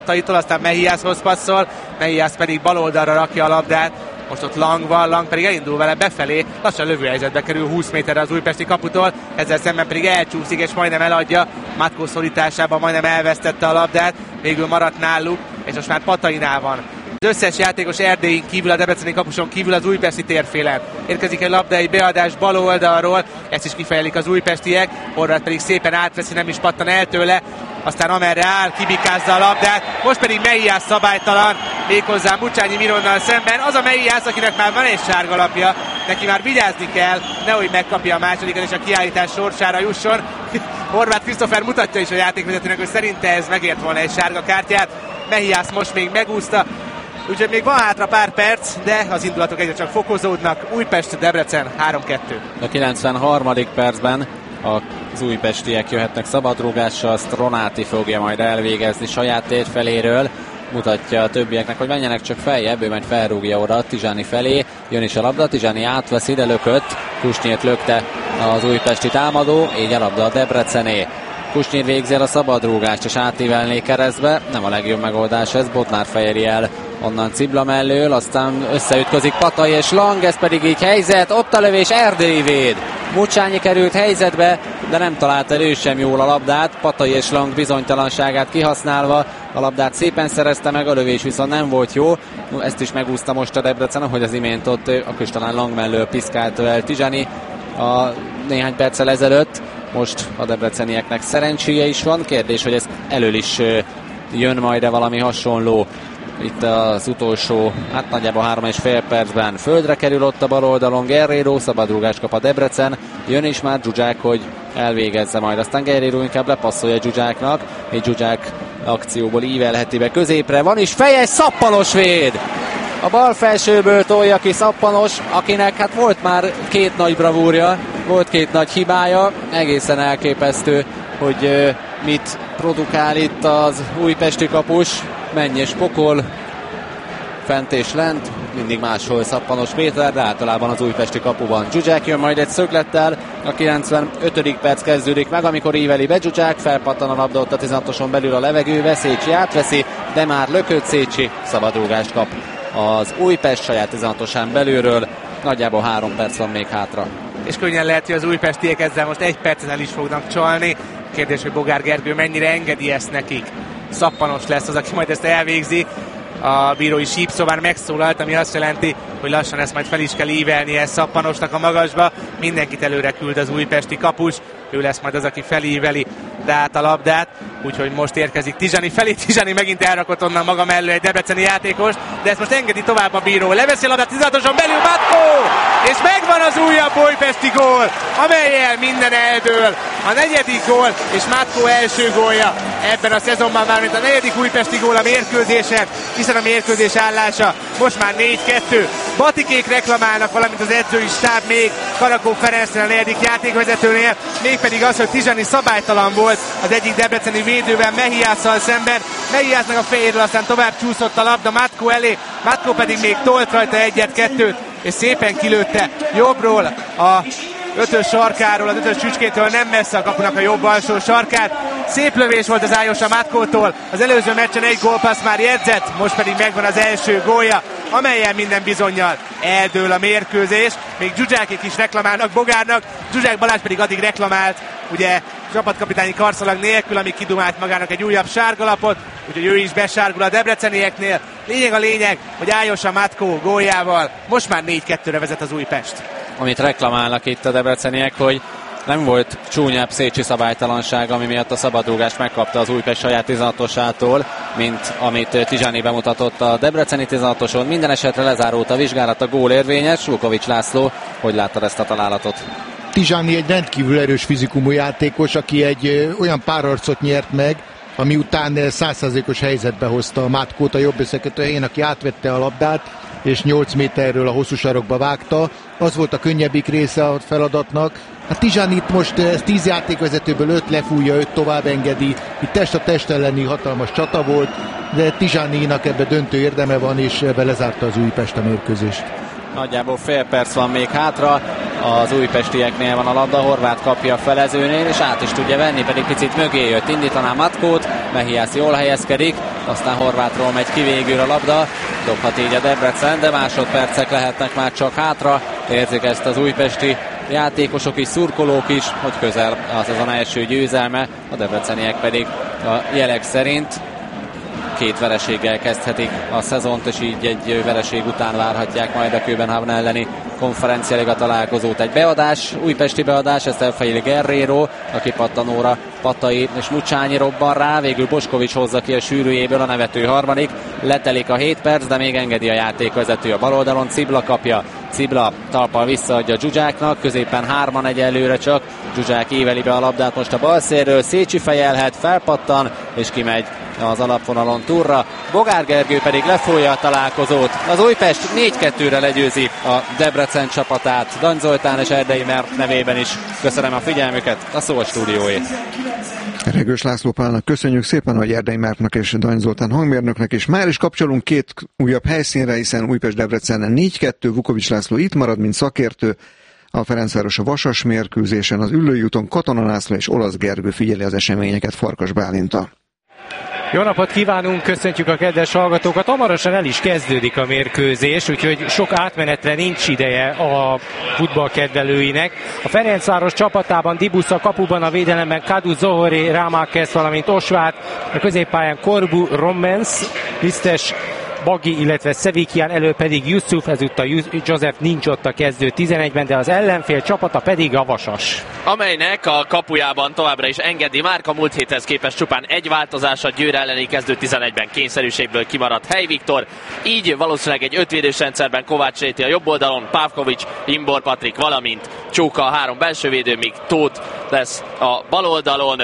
Taitól, aztán Mehiashoz passzol, Mehias pedig bal oldalra rakja a labdát. Most ott Lang van, Lang pedig elindul vele befelé, lassan lövőhelyzetbe kerül 20 méterre az újpesti kaputól, ezzel szemben pedig elcsúszik és majdnem eladja, Matkó szorításában majdnem elvesztette a labdát, végül maradt náluk, és most már Patainál van. Az összes játékos Erdélyen kívül, a debreceni kapuson kívül az újpesti térfélen. Érkezik egy labda, egy beadás bal oldalról, ezt is kifejelik az újpestiek, Horváth pedig szépen átveszi, nem is pattan el tőle, aztán amerre áll, kibikázza a labdát, most pedig Mehias szabálytalan, méghozzá Mucsányi Mironnal szemben. Az a Mehias, akinek már van egy sárga lapja, neki már vigyázni kell, nehogy megkapja a másodikat és a kiállítás sorsára jusson. Horváth Krisztófer mutatja is a játékvezetőnek, hogy szerinte ez megért volna egy sárga kártyát. Mehias most még megúszta, úgyhogy még van hátra pár perc, de az indulatok egyre csak fokozódnak. Újpest-Debrecen 3-2. A 93. percben az újpestiek jöhetnek szabadrúgással, Stronati fogja majd elvégezni saját térfeléről. Mutatja a többieknek, hogy menjenek csak feljebb, ő majd felrúgja oda Tizsani felé. Jön is a labda, Tizsani átveszi, ide lökött. Kusnyírt lökte az újpesti támadó, így a labda a Debrecené. Kusnyír végzi el a szabadrúgást, és átívelné keresztbe. Nem a legjobb megoldás ez, Bodnár fejeri el onnan Cibla mellől, aztán összeütközik Patai és Lang, ez pedig így helyzet, ott a lövés, Erdélyi véd. Mucsányi került helyzetbe, de nem talált el ő sem jól a labdát. Patai és Lang bizonytalanságát kihasználva a labdát szépen szerezte meg, a lövés viszont nem volt jó. Ezt is megúszta most a Debrecen, ahogy az imént ott, akkor is talán Lang mellől piszkálta el Tizsani a néhány perccel ezelőtt. Most a debrecenieknek szerencséje is van, kérdés, hogy ez elől is jön majd-e valami hasonló. Itt az utolsó, hát nagyjából 3,5 percben földre kerül ott a bal oldalon Guerrero, szabadrúgást kap a Debrecen, jön is már Zsuzsák, hogy elvégezze majd. Aztán Guerrero inkább lepasszolja Zsuzsáknak, és Zsuzsák akcióból ívelheti be középre, van is fejes, Szappanos véd! A bal felsőből tolja ki Szappanos, akinek hát volt már két nagy bravúrja, volt két nagy hibája, egészen elképesztő, hogy mit produkál itt az újpesti kapus. Mennyes pokol, fent és lent, mindig máshol Szappanos Péter, de általában az újpesti kapuban. Zsuzsák jön majd egy szöglettel, a 95. perc kezdődik meg, amikor íveli be Zsuzsák, felpattan a labda ott a 16-oson belül a levegőbe, Szécsi átveszi, de már lökött Szécsi, szabadrúgást kap az Újpest saját 16-osán belülről, nagyjából 3 perc van még hátra. És könnyen lehet, hogy az újpestiek ezzel most 1 percen el is fognak csalni. Kérdés, hogy Bogár Gergő mennyire engedi ezt nekik. Szappanos lesz az, aki majd ezt elvégzi. A bírói sípszó már megszólalt, ami azt jelenti, hogy lassan ezt majd fel is kell ívelnie Szappanosnak a magasba. Mindenkit előre küld az újpesti kapus, ő lesz majd az, aki felíveli át a labdát, úgyhogy most érkezik Tizsani felé. Tizsani megint elrakott onnan maga mellő egy debreceni játékos, de ezt most engedi tovább a bíró. Leveszi a labdát 16-oson belül Matkó, és megvan az újabb újpesti gól, amellyel minden eldől. A 4. gól és Matkó első gólja ebben a szezonban, már mint a 4. újpesti gól a mérkőzésen, hiszen a mérkőzés állása most már 4-2. Batikék reklamálnak, valamint az edzői stáb még Karakó Ferencnél, a 4. játékvezetőnél, mégpedig az, hogy Tizsani szabálytalan volt az egyik debreceni védőben Mehiasszal szemben. Mehiasnak a fejéről aztán tovább csúszott a labda Matkó elé, Matkó pedig még tolt rajta 1-2, és szépen kilőtte jobbról a 5-ös sarkáról, az 5-ös csücskétől nem messze a kapunak a jobb alsó sarkát. Szép lövés volt az Ájosa Matkótól, az előző meccsen 1 gólpassz már jegyzett, most pedig megvan az első gólja, amelyen minden bizonnyal eldől a mérkőzés. Még Zsuzsákék is reklamálnak Bogárnak, Zsuzsák Balázs pedig addig reklamált, ugye csapatkapitányi karszalag nélkül, ami kidumált magának egy újabb sárgalapot, úgyhogy ő is besárgul a debrecenieknél. Lényeg a lényeg, hogy Ájosa Matkó góljával most már 4-2-re vezet az Újpest. Amit reklamálnak itt a debreceniek, hogy nem volt csúnyább Szécsi szabálytalanság, ami miatt a szabadrúgást megkapta az Újpest saját 16-osától, mint amit Tizsani bemutatott a debreceni 16-oson. Minden esetre lezárult a vizsgálat, a gól érvényes. Sulkovics László, hogy láttad ezt a találatot? Tizsani egy rendkívül erős fizikumú játékos, aki egy olyan párharcot nyert meg, ami után 100%-os helyzetbe hozta a Matkót a jobb összekötő helyén, aki átvette a labdát, és 8 méterről a hosszú sarokba vágta. Az volt a könnyebbik része a feladatnak. A Tizsanit most 10 játékvezetőből 5 lefújja, 5 tovább engedi. Itt test a test elleni hatalmas csata volt, de Tizsaninak ebbe döntő érdeme van, és ebbe lezárta az Újpest a mérkőzést. Nagyjából fél perc van még hátra. az újpestieknél van a labda, Horváth kapja a felezőnél, és át is tudja venni, pedig picit mögé jött, indítaná Matkót, Mehiász jól helyezkedik, aztán Horváthról megy ki végül a labda, dobhat így a Debrecen, de másodpercek lehetnek már csak hátra, érzik ezt az újpesti játékosok is, szurkolók is, hogy közel az szezon első győzelme, a debreceniek pedig a jelek szerint 2 vereséggel kezdhetik a szezont, és így egy vereség után várhatják majd a Köbenhavn elleni konferencialiga találkozót. Egy beadás, újpesti beadás, ezt elfejeli Guerrero, a kipattanóra Pattai és Lucsányi robban rá, végül Boskovics hozza ki a sűrűjéből a nevető harmadik, letelik a 7 perc, de még engedi a játékvezető a bal oldalon, Cibla kapja, Cibla talpal visszaadja Zsuzsáknak, középen 3-an egyelőre csak, Zsuzsák éveli be a labdát most a bal szélről, Szécsi fejelhet, felpattan és kimegy az alapvonalon túlra, Bogár Gergő pedig lefolja a találkozót. Az Újpest 4-2-re legyőzi a Debrecen csapatát. Dany Zoltán és Erdei Mert nevében is köszönöm a figyelmüket, a szó a stúdióé. Regős László Pálnak köszönjük szépen, hogy Erdei Mártnak és Dany Zoltán hangmérnöknek, és már is kapcsolunk 2 újabb helyszínre, hiszen Újpest-Debrecen 4-2, Vukovics László itt marad, mint szakértő, a Ferencváros a Vasas mérkőzésen, az Üllői úton Katona László és Olasz Gergő figyeli az eseményeket Farkas Bálintal. Jó napot kívánunk, köszöntjük a kedves hallgatókat. Hamarosan el is kezdődik a mérkőzés, úgyhogy sok átmenetre nincs ideje a futballkedvelőinek. A Ferencváros csapatában Dibusz, a kapuban, a védelemben Kadu, Zohori, Rámákesz, valamint Osvát, a középpályán Korbu, Rommens, Lisztes, Bagi, illetve Szevikián, elő pedig Yusuf, ezúttal József nincs ott a kezdő 11-ben, de az ellenfél csapata pedig a Vasas. Amelynek a kapujában továbbra is engedi Márka, múlt héthez képest csupán egy változás, a Győr elleni kezdő 11-ben kényszerűségből kimaradt Hely Viktor, így valószínűleg egy 5-védős rendszerben Kovács Réti a jobb oldalon, Pávkovics, Imbor Patrik, valamint Csóka a 3 belsővédő, míg Tóth lesz a bal oldalon,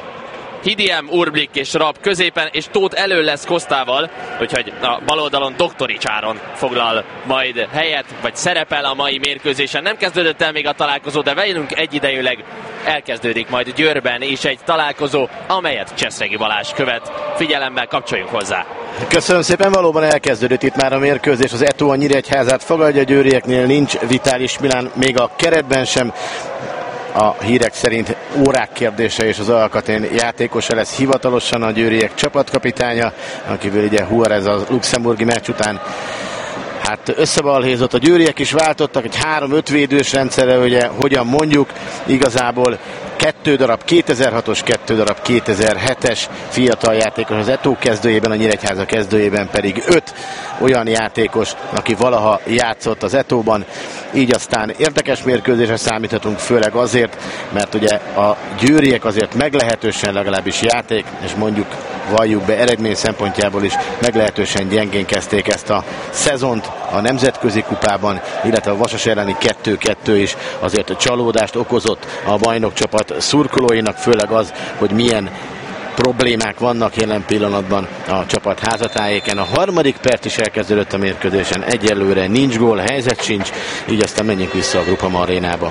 Hidiem, Urblik és Rab középen, és Tóth elő lesz Kosztával, úgyhogy a bal oldalon Doktorics Áron foglal majd helyet, vagy szerepel a mai mérkőzésen. Nem kezdődött el még a találkozó, de velünk egyidejűleg elkezdődik majd Győrben is egy találkozó, amelyet Cseszregi Balázs követ. Figyelemmel kapcsoljunk hozzá! Köszönöm szépen, valóban elkezdődött itt már a mérkőzés. Az Eto a Nyíregyházát fogadja, a győrieknél nincs Vitális Milán, még a keretben sem. A hírek szerint órák kérdése, és az Alkatén játékosa lesz hivatalosan a győriek csapatkapitánya, akiből ugye Juarez a luxemburgi meccs után hát összebalhézott. A győriek is váltottak egy 3-5 védős rendszerre, ugye hogyan mondjuk, igazából 2 darab 2006-os, 2 darab 2007-es fiatal játékos az Eto kezdőjében, a Nyíregyháza kezdőjében pedig 5 olyan játékos, aki valaha játszott az Etóban. Így aztán érdekes mérkőzésre számíthatunk, főleg azért, mert ugye a győriek azért meglehetősen, legalábbis játék, és mondjuk valljuk be eredmény szempontjából is meglehetősen gyengén kezdték ezt a szezont a nemzetközi kupában, illetve a Vasas elleni 2-2 is azért csalódást okozott a bajnokcsapat szurkolóinak, főleg az, hogy milyen problémák vannak jelen pillanatban a csapat házatájéken. A 3. perc is elkezdődött a mérkőzésen, egyelőre nincs gól, helyzet sincs, így aztán menjünk vissza a Grupama arénába.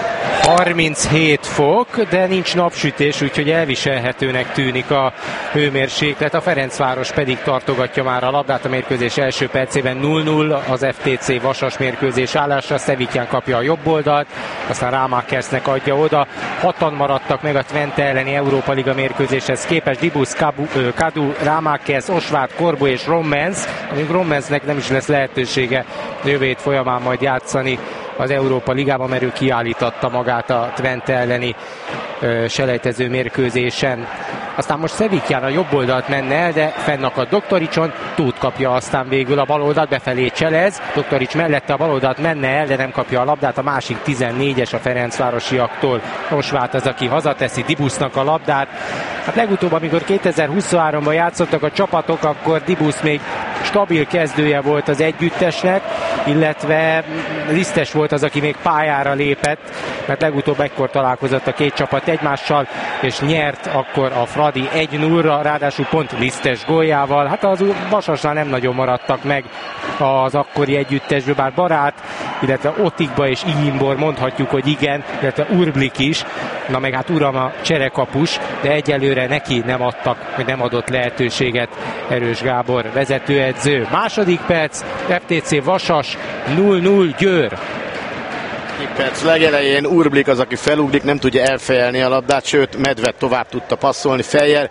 37 fok, de nincs napsütés, úgyhogy elviselhetőnek tűnik a hőmérséklet. A Ferencváros pedig tartogatja már a labdát a mérkőzés első percében 0-0 az FTC Vasas mérkőzés állásra. Szevityán kapja a jobb oldalt, aztán Rámákersznek adja oda. 6-an maradtak meg a Twente elleni Európa Liga mérkőzéshez képest. Dibusz, Kadu, Rámákersz, Osvát, Korbu és Rommens. Amíg Rommensnek nem is lesz lehetősége jövő hét folyamán majd játszani az Európa Ligában, mert ő kiállította magát a Twente elleni selejtező mérkőzésen. Aztán most Szevityán a jobb oldalt menne el, de fennakad Doktoricson, Tóth kapja aztán végül a bal oldalt, befelé cselez, Doktorics mellette a bal oldalt menne el, de nem kapja a labdát, a másik 14-es a ferencvárosiaktól. Osvát az, aki hazateszi Dibusznak a labdát. Hát legutóbb, amikor 2023-ban játszottak a csapatok, akkor Dibusz még stabil kezdője volt az együttesnek, illetve Lisztes volt az, aki még pályára lépett, mert legutóbb ekkor találkozott a két csapat egymással, és nyert akkor a Fradi 1-0-ra, ráadásul pont Lisztes góljával. Hát az Vasasnál nem nagyon maradtak meg az akkori együttesből, bár Barát, illetve Otikba és Imbor mondhatjuk, hogy igen, illetve Urblik is, na meg hát uram a cserekapus, de egyelőre neki nem adtak, vagy nem adott lehetőséget Erős Gábor vezetőedző. Második perc, FTC Vasas 0-0 Győr. Perc legelején Urblik az, aki felugrik, nem tudja elfejelni a labdát, sőt Medved tovább tudta passzolni fejjel.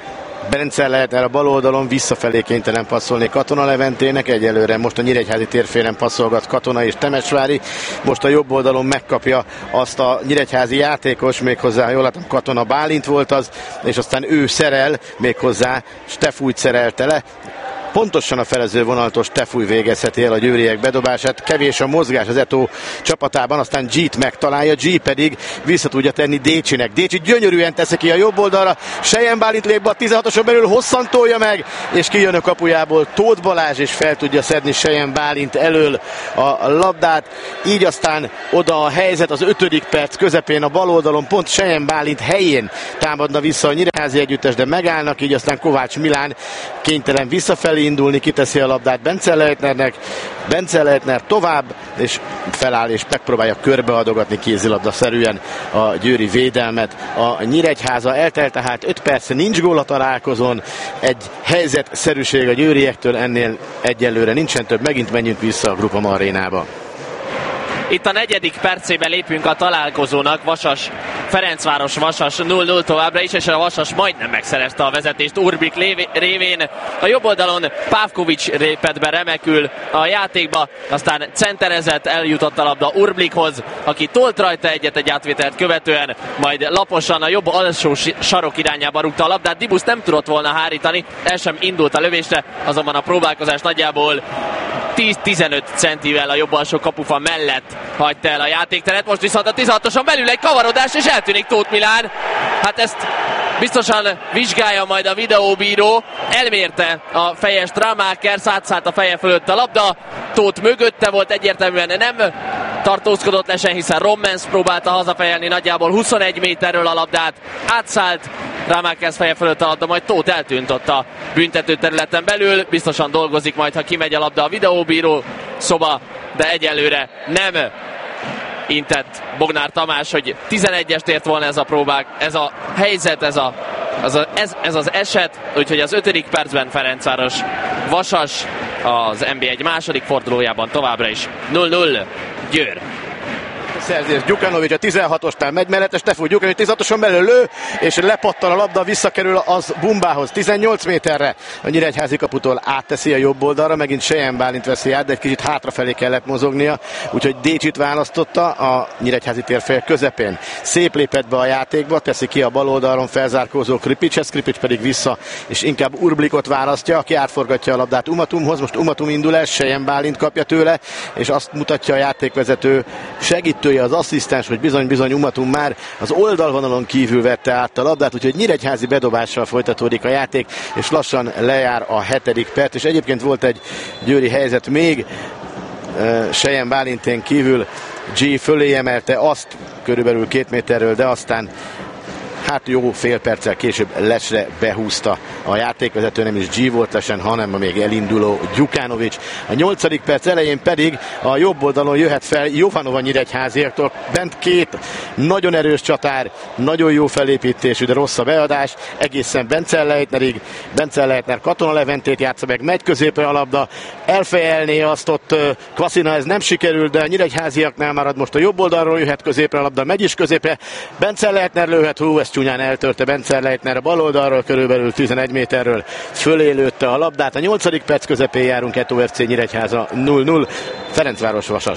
Bence Lehetner a bal oldalon visszafelé kénytelen passzolni Katona Leventének, egyelőre most a Nyíregyházi térfélen passzolgat Katona és Temesvári, most a jobb oldalon megkapja azt a nyíregyházi játékos, méghozzá, jól látom, Katona Bálint volt az, és aztán ő szerel, méghozzá Stefújt szerelte le. Pontosan a felező vonaltól Stefúj végezheti el a győriek bedobását. Kevés a mozgás az Eto csapatában, aztán G-t megtalálja, G pedig vissza tudja tenni Décsinek. Décsi gyönyörűen teszi ki a jobb oldalra, Sejen Bálint lép be a 16-oson belül, hosszan tolja meg, és kijön a kapujából Tóth Balázs, és fel tudja szedni Sejen Bálint elől a labdát. Így aztán oda a helyzet az 5. perc közepén a bal oldalon, pont Sejen Bálint helyén támadna vissza a nyíregyházi együttes, de megállnak, így aztán Kovács Milán kénytelen visszafelé indulni, kiteszi a labdát Bence Lehetnernek, Bence Lehetner tovább, és feláll és megpróbálja körbeadogatni kézilabdaszerűen a győri védelmet. A Nyíregyháza eltelt tehát 5 perc, nincs gól a találkozón, egy helyzetszerűség a győriektől, ennél egyelőre nincsen több, megint menjünk vissza a Groupama arénába. Itt a 4. percében lépünk a találkozónak, Ferencváros Vasas 0-0 továbbra is, és a Vasas majdnem megszerezte a vezetést Urblik révén. A jobb oldalon Pávkovics lépett be remekül a játékba, aztán centerezett, eljutott a labda Urblikhoz, aki tolt rajta egy átvételt követően, majd laposan a jobb alsó sarok irányába rúgta a labdát. Dibusz nem tudott volna hárítani, el sem indult a lövésre, azonban a próbálkozás nagyjából 10-15 centivel a jobb alsó kapufa mellett hagyta el a játékteret. Most viszont a 16-oson belül egy kavarodás, és eltűnik Tóth Milán. Hát ezt biztosan vizsgálja majd a videóbíró. Elmérte a fejes Strámáker, átszállt a feje fölött a labda. Tóth mögötte volt, egyértelműen nem tartózkodott le sen, hiszen Rommens próbálta hazafejelni nagyjából 21 méterről a labdát. Átszállt Rámákers feje fölött a labda, majd Tóth eltűnt ott a büntető területen belül. Biztosan dolgozik majd, ha kimegy a labda a videóbíró szoba, de egyelőre nem intett Bognár Tamás, hogy 11-est ért volna ez a próbák, ez a helyzet, ez az eset, úgyhogy az 5. percben Ferencváros Vasas az NB1 második fordulójában továbbra is 0-0 Győr. Szerzés Gyukanovics a 16-osnál megy mellette, Stefúj Gyukanovics 16-oson belül lő, és lepattan a labda, visszakerül az Bumbához 18 méterre. A nyíregyházi kaputól átteszi a jobb oldalra, megint Sejen Bálint veszi át, de egy kicsit hátrafelé kellett mozognia, úgyhogy Décsit választotta a nyíregyházi térfél közepén. Szép lépett be a játékba, teszi ki a bal oldalon felzárkózó Kripicset, Kripics pedig vissza, és inkább Urblikot választja, aki átforgatja a labdát Umatumhoz. Most Umatum indul el, Sejen Bálint kapja tőle, és azt mutatja a játékvezető segítője, az asszisztens, hogy bizony Umatum már az oldalvonalon kívül vette át a labdát, úgyhogy nyíregyházi bedobással folytatódik a játék, és lassan lejár a 7. perc, és egyébként volt egy győri helyzet még, Sejen Bálintén kívül G fölé emelte azt körülbelül 2 méterről, de aztán hát jó fél perccel később lesre behúzta a játékvezető, nem is G volt lesen, hanem a még elinduló Gyukanovics. A 8. perc elején pedig a jobb oldalon jöhet fel Jovanova nyíregyháziaktól. Bent 2 nagyon erős csatár, nagyon jó felépítésű, de rossz a beadás, egészen Bence Lehetnerig. Bence Lehetner Katona Leventét játsza meg, megy középre a labda, elfejelné azt ott Kvaszina, ez nem sikerül, de a nyíregyháziaknál marad, most a jobb oldalról jöhet középre a labda, megy is középre, Bence Lehetner lőhet, ezt csúnyán eltörte Bence Lehetner a bal oldalról, körülbelül 11 méterről fölé lőtte a labdát. A 8. perc közepén járunk, Eto FC Nyíregyháza 0-0, Ferencváros Vasas.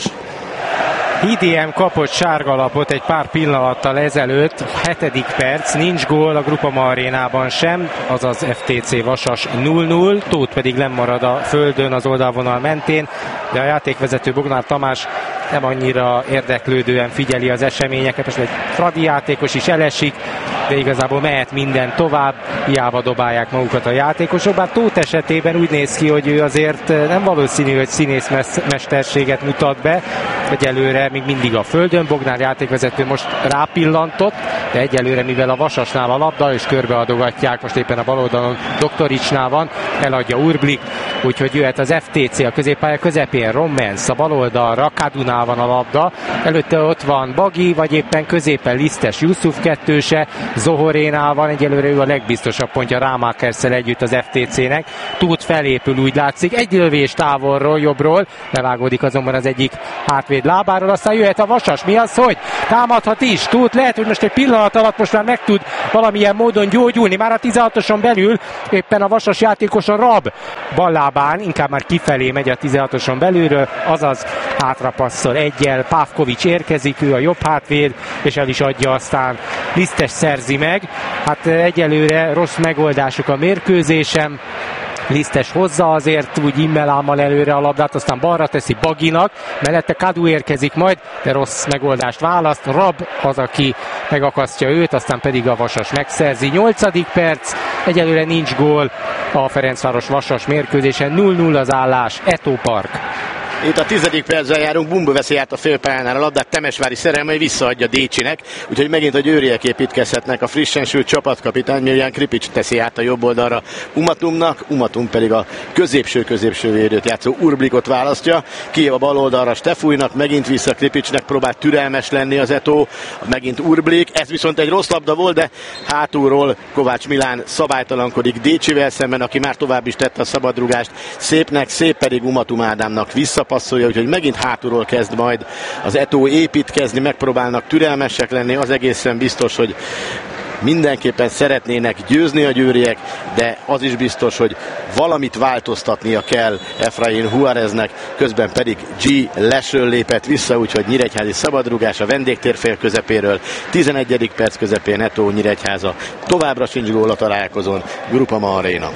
IDM kapott sárgalapot egy pár pillanattal ezelőtt, 7. perc, nincs gól a Groupama arénában sem, azaz FTC Vasas 0-0, Tóth pedig lemarad a földön az oldalvonal mentén, de a játékvezető Bognár Tamás nem annyira érdeklődően figyeli az eseményeket, most egy fradi játékos is elesik, de igazából mehet minden tovább, hiába dobálják magukat a játékosok, bár Tóth esetében úgy néz ki, hogy ő azért nem valószínű, hogy színészmesterséget mutat be, egyelőre még mindig a földön, Bognár játékvezető most rápillantott, de egyelőre mivel a Vasasnál a labda, és körbeadogatják, most éppen a bal oldalon Doktoricsnál van, eladja Urblik, úgyhogy jöhet az FTC a középpálya közepén, Rommens a bal oldalra, Kadunál van a labda, előtte ott van Bagi, vagy éppen középen Lisztes Jusuf kettőse, Zohorénál van, egyelőre ő a legbiztosabb pontja Rámákerszel együtt az FTC-nek, Tóth felépül, úgy látszik, egy lövés távolról, jobbról, levágódik azonban az egyik hátvéd lábáról, aztán jöhet a Vasas, mi az, hogy támadhat is, Tóth lehet, hogy most egy pillanat alatt most már meg tud valamilyen módon gyógyulni, már a 16-oson belül éppen a Vasas játékosa Rab ballábán, inkább már kifelé megy a 16-oson belülről, azaz hátrapasszol egyel, Pávkovics érkezik, ő a jobb hátvéd, és el is adja, aztán Lisztes szerzi meg. Hát egyelőre rossz megoldásuk a mérkőzésem. Lisztes hozza azért úgy immelámmal előre a labdát, aztán balra teszi Baginak, mellette Kadu érkezik majd, de rossz megoldást választ. Rab az, aki megakasztja őt, aztán pedig a Vasas megszerzi. 8. perc, egyelőre nincs gól a Ferencváros-Vasas mérkőzésen, 0-0 az állás, Eto Park. Itt a 10. percben járunk, Bumba veszi át a félpályánál a labdát, Temesvári szerelmei visszaadja Décsinek, úgyhogy megint a győriek építkezhetnek. A frissen sült csapatkapitány Miljan Kripics teszi át a jobb oldalra Umatumnak, Umatum pedig a középső védőt játszó Urblikot választja. Kijön a bal oldalra Stefújnak, megint vissza Kripicsnek, próbál türelmes lenni az Eto, megint Urblik, ez viszont egy rossz labda volt, de hátulról Kovács Milán szabálytalankodik Décsivel szemben, aki már tovább is tette a szabadrugást. Szépnek, szép pedig Umatum Ádámnak visszapasszolja, úgyhogy megint hátulról kezd majd az Eto építkezni, megpróbálnak türelmesek lenni, az egészen biztos, hogy mindenképpen szeretnének győzni a győriek, de az is biztos, hogy valamit változtatnia kell Efrain Juáreznek, közben pedig G. Lesől lépett vissza, úgyhogy nyíregyházi szabadrugás a vendégtérfél közepéről, 11. perc közepén Eto Nyíregyháza, továbbra sincs gól a találkozón, Groupama Arena.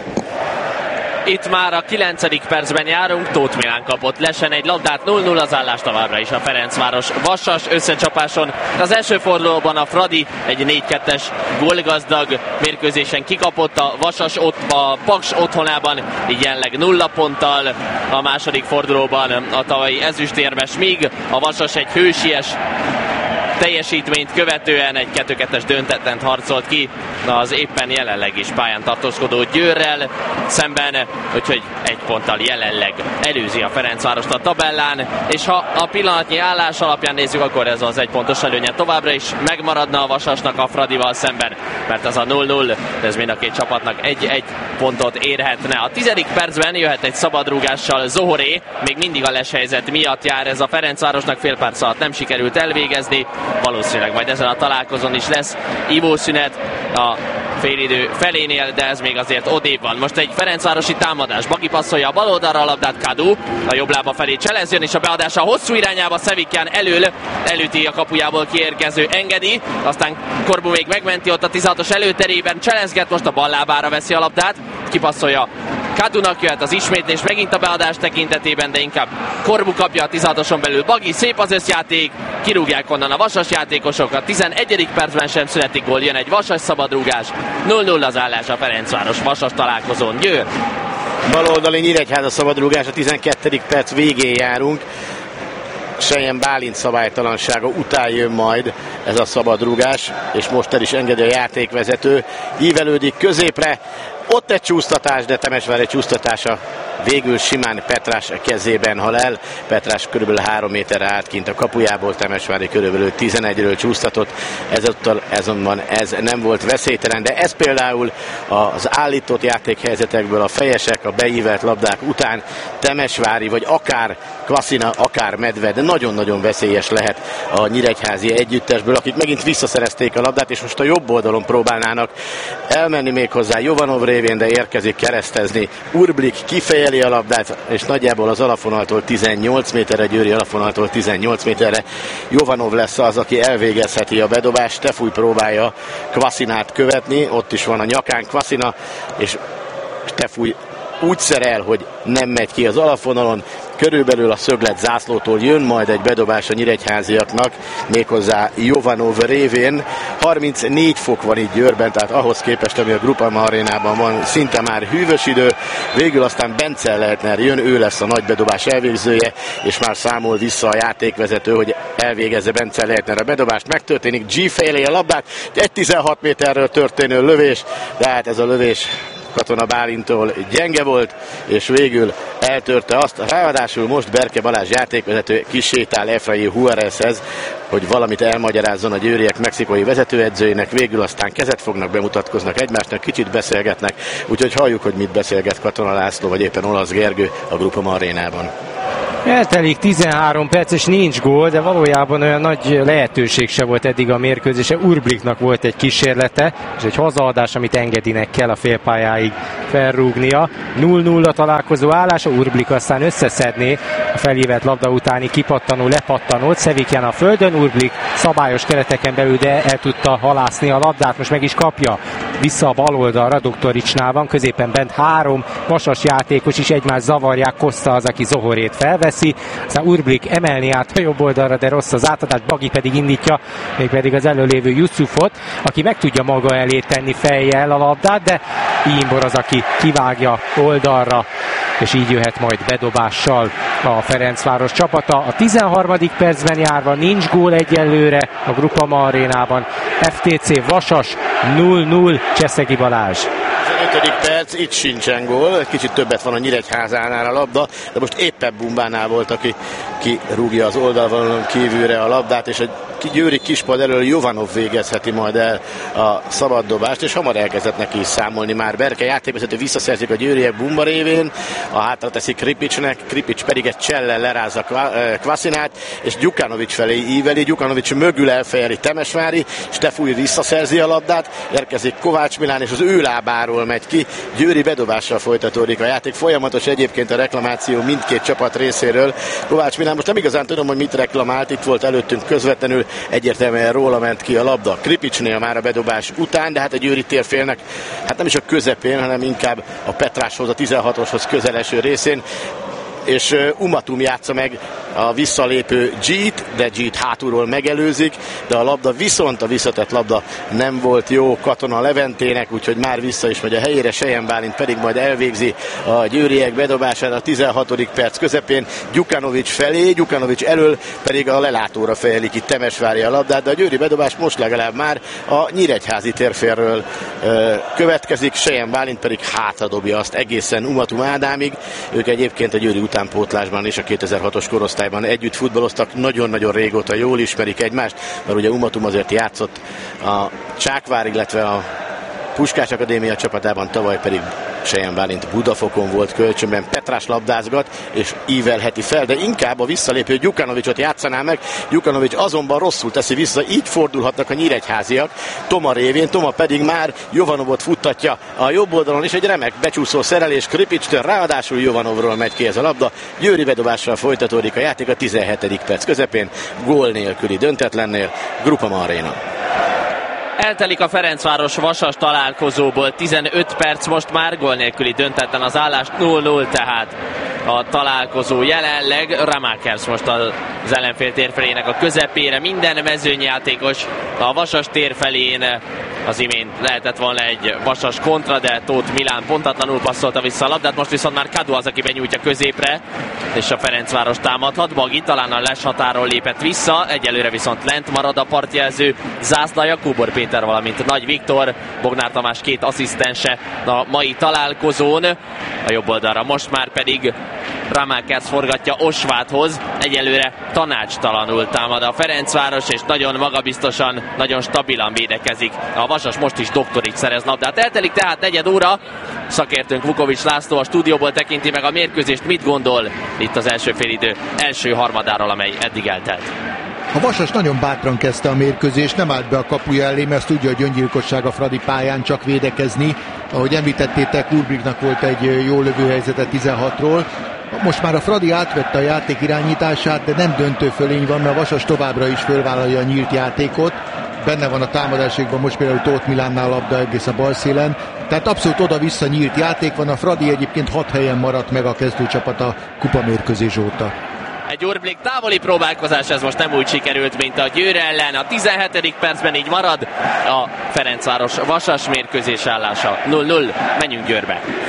Itt már a 9. percben járunk, Tóth Milán kapott lesen egy labdát, 0-0 az állás továbbra is a Ferencváros Vasas összecsapáson. Az első fordulóban a Fradi egy 4-2-es gólgazdag mérkőzésen kikapott, a Vasas a Paks otthonában, így jelenleg 0 ponttal. A második fordulóban a tavalyi ezüstérmes, míg a Vasas egy hősies teljesítményt követően egy 2-2-es döntetlent harcolt ki az éppen jelenleg is pályán tartózkodó Győrrel szemben, úgyhogy egy ponttal jelenleg előzi a Ferencvárost a tabellán, és ha a pillanatnyi állás alapján nézzük, akkor ez az egy pontos előnye továbbra is megmaradna a Vasasnak a Fradival szemben, mert ez a 0-0, ez mind a két csapatnak 1-1 pontot érhetne. A 10. percben jöhet egy szabadrúgással Zohoré, még mindig a leshelyzet miatt jár ez a Ferencvárosnak, fél perc alatt nem sikerült elvégezni, valószínűleg majd ezen a találkozón is lesz ivószünet a félidő felénél, de ez még azért odébb van. Most egy ferencvárosi támadás, Bagi passzolja a bal oldalra a labdát, Kadu a jobb lába felé cselezjön, és a beadása hosszú irányába Szevikján elüti a kapujából kiérkező Engedi, aztán Korbu még megmenti ott a 16-os előterében, cselezget, most a bal lábára veszi a labdát, kipasszolja Kadunak, jöhet az ismétlés megint a beadás tekintetében, de inkább Korbu kapja a 16-oson belül. Bagi, szép az összjáték, kirúgják onnan a Vasas játékosok, a 11. percben sem születik gól, jön egy Vasas szabadrúgás, 0-0 az állás a Ferencváros-Vasas találkozón. Győr. Baloldali Nyíregyháza szabadrúgás, a 12. perc végén járunk. Sejen Bálint szabálytalansága után jön majd ez a szabadrúgás, és most el is engedi a játékvezető. Ívelődik középre, ott egy csúsztatás, de Temesvár egy csúsztatása végül simán Petrás kezében hal el. Petrás körülbelül 3 méterre állt kint a kapujából, Temesvári körülbelül 11-ről csúsztatott. Ezúttal azonban ez nem volt veszélytelen, de ez például az állított játékhelyzetekből a fejesek, a beívelt labdák után Temesvári, vagy akár Kvaszina, akár Medved, de nagyon-nagyon veszélyes lehet a nyíregyházi együttesből, akik megint visszaszerezték a labdát, és most a jobb oldalon próbálnának elmenni még hozzá Jovanov révén, de érkezik keresztezni Urblik, kifejeli a labdát, és nagyjából az alapvonaltól 18 méterre, Győri alapvonaltól 18 méterre Jovanov lesz az, aki elvégezheti a bedobást. Stefúj próbálja Kvaszinát követni, ott is van a nyakán Kvaszina, és Stefúj úgy szerel, hogy nem megy ki az alapvonalon, körülbelül a szöglet zászlótól jön majd egy bedobás a nyíregyháziaknak, méghozzá Jovanov révén. 34 fok van itt Győrben, tehát ahhoz képest, ami a Groupama Arénában van, szinte már hűvös idő. Végül aztán Bence Leitner jön, ő lesz a nagy bedobás elvégzője, és már számol vissza a játékvezető, hogy elvégezze Bence Leitner a bedobást. Megtörténik, G fejlé a labdát, egy 16 méterről történő lövés, de hát ez a lövés Katona Bálintól gyenge volt, és végül eltörte azt. Ráadásul most Berke Balázs játékvezető kisétál Efraim Juarezhez, hogy valamit elmagyarázzon a győriek mexikói vezetőedzőjének, végül aztán kezet fognak, bemutatkoznak egymásnak, kicsit beszélgetnek, úgyhogy halljuk, hogy mit beszélget Katona László, vagy éppen Olasz Gergő a Groupama arénában. Eltelik 13 perc, és nincs gól, de valójában olyan nagy lehetőség se volt eddig a mérkőzése. Urbliknak volt egy kísérlete, és egy hazaadás, amit Engedinek kell a félpályáig felrúgnia. 0-0 a találkozó állása, Urblik aztán összeszedné a felhívett labda utáni kipattanó, lepattanót. Szevikján a földön, Urblik szabályos kereteken belül, de el tudta halászni a labdát, most meg is kapja. Vissza a bal oldalra, Doktoricsnál van, középen bent 3 vasas játékos is egymást zavarják, Costa az, aki Zohorét felveszi, aztán Urblik emelni át a jobb oldalra, de rossz az átadás, Bagi pedig indítja, mégpedig az előlévő Yusufot, aki meg tudja maga elé tenni fejjel a labdát, de Imbor az, aki kivágja oldalra, és így jöhet majd bedobással a Ferencváros csapata. A 13. percben járva nincs gól egyelőre a Groupama arénában. FTC Vasas 0-0, Cseszegi Balázs. 5. perc, itt sincsen gól, egy kicsit többet van a Nyíregyházánál a labda, de most éppen Bumbánál volt, aki kirúgja az oldalvonalon kívülre a labdát, és egy győri kispad elől Jovanov végezheti majd el a szabaddobást, és hamar elkezdett neki is számolni már Berke játékvezető, visszaszerzik a győriek Bumba révén, a hátra teszi Kripicsnek, Kripics pedig egy csellel lerázza Kvasinát, és Gyukanovics felé íveli, Gyukanovics mögül elfejeli Temesvári, Stefúj visszaszerzi a labdát, érkezik Kovács Milán, és az ő lábáról megy ki, Győri bedobással folytatódik a játék, folyamatos egyébként a reklamáció mindkét csapat részéről. Kovács Milán, most nem igazán tudom, hogy mit reklamált, itt volt előttünk közvetlenül, egyértelműen róla ment ki a labda Kripicsnél már a bedobás után, de hát a győri térfélnek, hát nem is a közepén, hanem inkább a Petráshoz, a 16-oshoz közeleső részén, és Umatum játsza meg a visszalépő G-t, de G-t hátulról megelőzik, de a labda viszont, a visszatett labda nem volt jó Katona Leventének, úgyhogy már vissza is megy a helyére, Sejen Bálint pedig majd elvégzi a győriek bedobását a 16. perc közepén Gyukanovics felé, Gyukanovics elől pedig a lelátóra fejeli ki Temesvári a labdát, de a győri bedobás most legalább már a nyíregyházi térfélről következik, Sejen Bálint pedig hátradobja azt egészen Umatum Ádámig, ők egyébként a győri utánpótlásban és a 2006-os korosztályban együtt futballoztak, nagyon-nagyon régóta jól ismerik egymást, mert ugye Umatum azért játszott a Csákvár, illetve a Puskás Akadémia csapatában, tavaly pedig Sejen Bálint Budafokon volt kölcsönben, Petrás labdázgat és ívelheti fel, de inkább a visszalépő Gyukanovicsot játszaná meg, Gyukanovics azonban rosszul teszi vissza, így fordulhatnak a nyíregyháziak Toma révén, Toma pedig már Jovanovot futtatja a jobb oldalon, és egy remek becsúszó szerelés Kripicstől, ráadásul Jovanovról megy ki ez a labda, győri bedobással folytatódik a játék a 17. perc közepén, gól nélküli döntetlennél, Groupama Aréna. Eltelik a Ferencváros Vasas találkozóból 15 perc, most már gól nélküli döntetlen az állás, 0-0 tehát a találkozó jelenleg. Ramakers most az ellenfél térfelének a közepére, minden mezőnyjátékos a Vasas térfelén. Az imént lehetett volna egy Vasas kontra, de Tóth Milán pontatlanul passzolta vissza a labdát, most viszont már Kadu az, aki benyújtja középre, és a Ferencváros támadhat. Bagi talán a Les határól lépett vissza, egyelőre viszont lent marad a partjelző zászlaja, Kubor Péter, valamint Nagy Viktor, Bognár Tamás két asszisztense a mai találkozón. A jobb oldalra most már pedig Ramakers forgatja Osváthoz, egyelőre tanácstalanul támad a Ferencváros, és nagyon magabiztosan, nagyon stabilan védekezik. A Vasas most is Doktorics szerez labdát. Eltelik tehát negyed óra, szakértőnk Vukovics László a stúdióból tekinti meg a mérkőzést, mit gondol itt az első félidő első harmadáról, amely eddig eltelt. A Vasas nagyon bátran kezdte a mérkőzést, nem állt be a kapuja elé, mert tudja, hogy öngyilkosság a Fradi pályán csak védekezni. Ahogy említettétek, Urbliknak volt egy jó lövőhelyzete 16-ról. Most már a Fradi átvette a játék irányítását, de nem döntő fölény van, mert a Vasas továbbra is fölvállalja a nyílt játékot. Benne van a támadásokban most például Tóth Milánnál a labda egész a bal szélen. Tehát abszolút oda-vissza nyílt játék van. A Fradi egyébként 6 helyen maradt meg a kezdőcsapat a kupamérkőzés óta. Egy Urblik távoli próbálkozás, ez most nem úgy sikerült, mint a Győr ellen. A 17. percben így marad a Ferencváros Vasas mérkőzés állása 0-0. Menjünk Győrbe.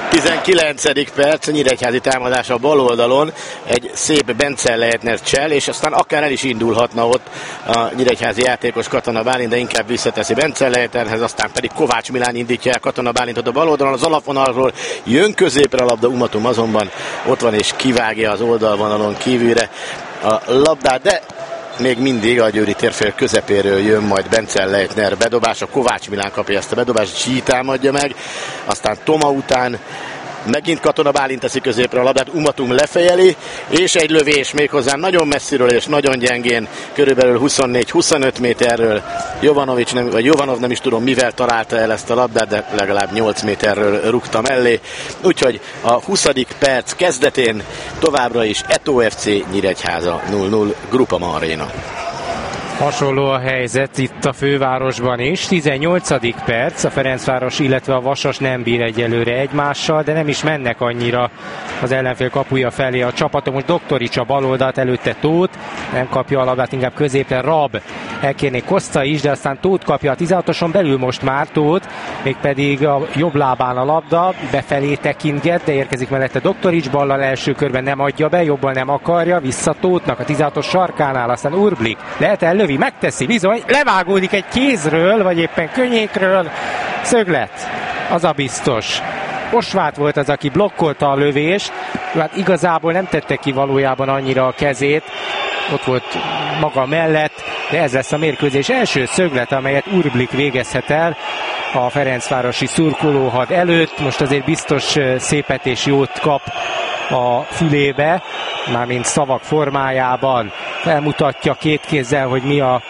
19. perc, nyíregyházi támadás a bal oldalon, egy szép Bence Leitner csel, és aztán akár el is indulhatna ott a nyíregyházi játékos Katona Bálint, de inkább visszateszi Bence Leitnerhez, aztán pedig Kovács Milán indítja el Katona Bálintot a bal oldalon, az alapvonalról jön középre a labda, Umatum azonban ott van és kivágja az oldalvonalon kívülre a labdát, de még mindig a győri térfél közepéről jön majd Bence Leitner bedobása, Kovács Milán kapja ezt a bedobást, Zsí támadja meg, aztán Toma után megint Katona Bálint teszi középre a labdát, Umatum lefejeli, és egy lövés méghozzá nagyon messziről és nagyon gyengén, körülbelül 24-25 méterről. Jovanov nem is tudom mivel találta el ezt a labdát, de legalább 8 méterről rúgta mellé. Úgyhogy a 20. perc kezdetén továbbra is Eto FC Nyíregyháza 0-0 Groupama Arena. Hasonló a helyzet itt a fővárosban is. 18. perc, a Ferencváros, illetve a Vasas nem bír egyelőre egymással, de nem is mennek annyira az ellenfél kapuja felé a csapatok. Most Doktorics a baloldalt, előtte Tóth, nem kapja a labdát, inkább középre Rab. Elkérné Koszta is, de aztán Tóth kapja a 16-oson belül most már Tóth, mégpedig a jobb lábán a labda, befelé tekintget, de érkezik mellette Doktorics, ballal első körben nem adja be, jobban nem akarja, vissza Tóthnak a 16-os sarkánál, aztán Urblik lehet ellövi, megteszi bizony, levágódik egy kézről, vagy éppen könnyékről, szöglet, az a biztos. Osvát volt az, aki blokkolta a lövést, hát igazából nem tette ki valójában annyira a kezét, ott volt maga mellett, de ez lesz a mérkőzés első szöglet, amelyet Urblik végezhet el a ferencvárosi szurkolóhad előtt. Most azért biztos szépet és jót kap a fülébe, mármint szavak formájában. Felmutatja két kézzel, hogy mi a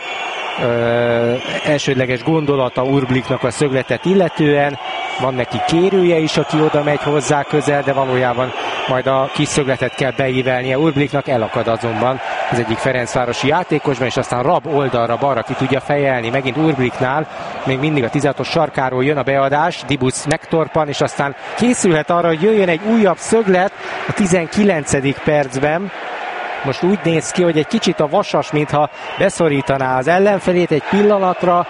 elsődleges gondolata Urbliknak a szögletet illetően. Van neki kérője is, aki oda megy hozzá közel, de valójában majd a kis szögletet kell beívelnie Urbliknak, elakad azonban az egyik ferencvárosi játékosban, és aztán Rab oldalra balra ki tudja fejelni, megint Urbliknál, még mindig a 16-os sarkáról jön a beadás, Dibusz megtorpan, és aztán készülhet arra, hogy jöjjön egy újabb szöglet a 19. percben. Most úgy néz ki, hogy egy kicsit a Vasas, mintha beszorítaná az ellenfelét egy pillanatra,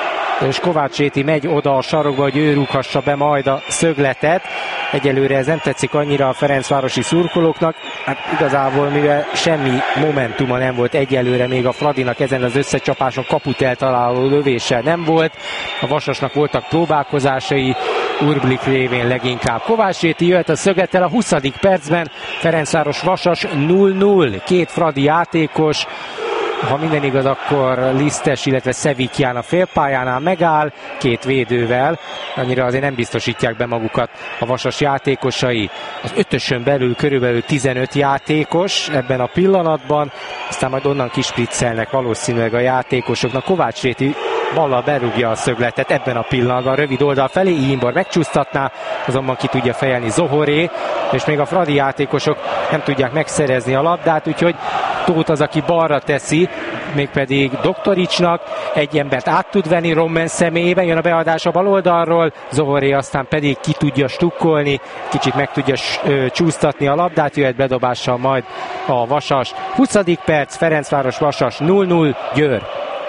és Kovács Réti megy oda a sarokba, hogy ő rúghassa be majd a szögletet. Egyelőre ez nem tetszik annyira a ferencvárosi szurkolóknak. Hát igazából, mivel semmi momentuma nem volt egyelőre, még a Fradinak ezen az összecsapáson kaput eltaláló lövéssel nem volt. A Vasasnak voltak próbálkozásai, Urblik révén leginkább. Kovács Réti jöhet a szöglettel a 20. percben, Ferencváros Vasas 0-0, két fradi játékos. Ha minden igaz, akkor Lisztes, illetve Szevikján a félpályánál megáll, két védővel. Annyira azért nem biztosítják be magukat a Vasas játékosai. Az ötösön belül körülbelül 15 játékos ebben a pillanatban, aztán majd onnan kispriccelnek valószínűleg a játékosoknak. Kovács Réti ballal berúgja a szögletet ebben a pillanatban, rövid oldal felé, Imbor megcsúsztatná, azonban ki tudja fejelni Zohoré, és még a fradi játékosok nem tudják megszerezni a labdát, úgyhogy Tóth az, aki balra teszi, mégpedig Doktoricsnak, egy embert át tud venni Rommen személyében, jön a beadás a bal oldalról, Zohoré aztán pedig ki tudja stukkolni, kicsit meg tudja csúsztatni a labdát, jöhet bedobással majd a Vasas. 20. perc, Ferencváros Vasas 0-0, Győr.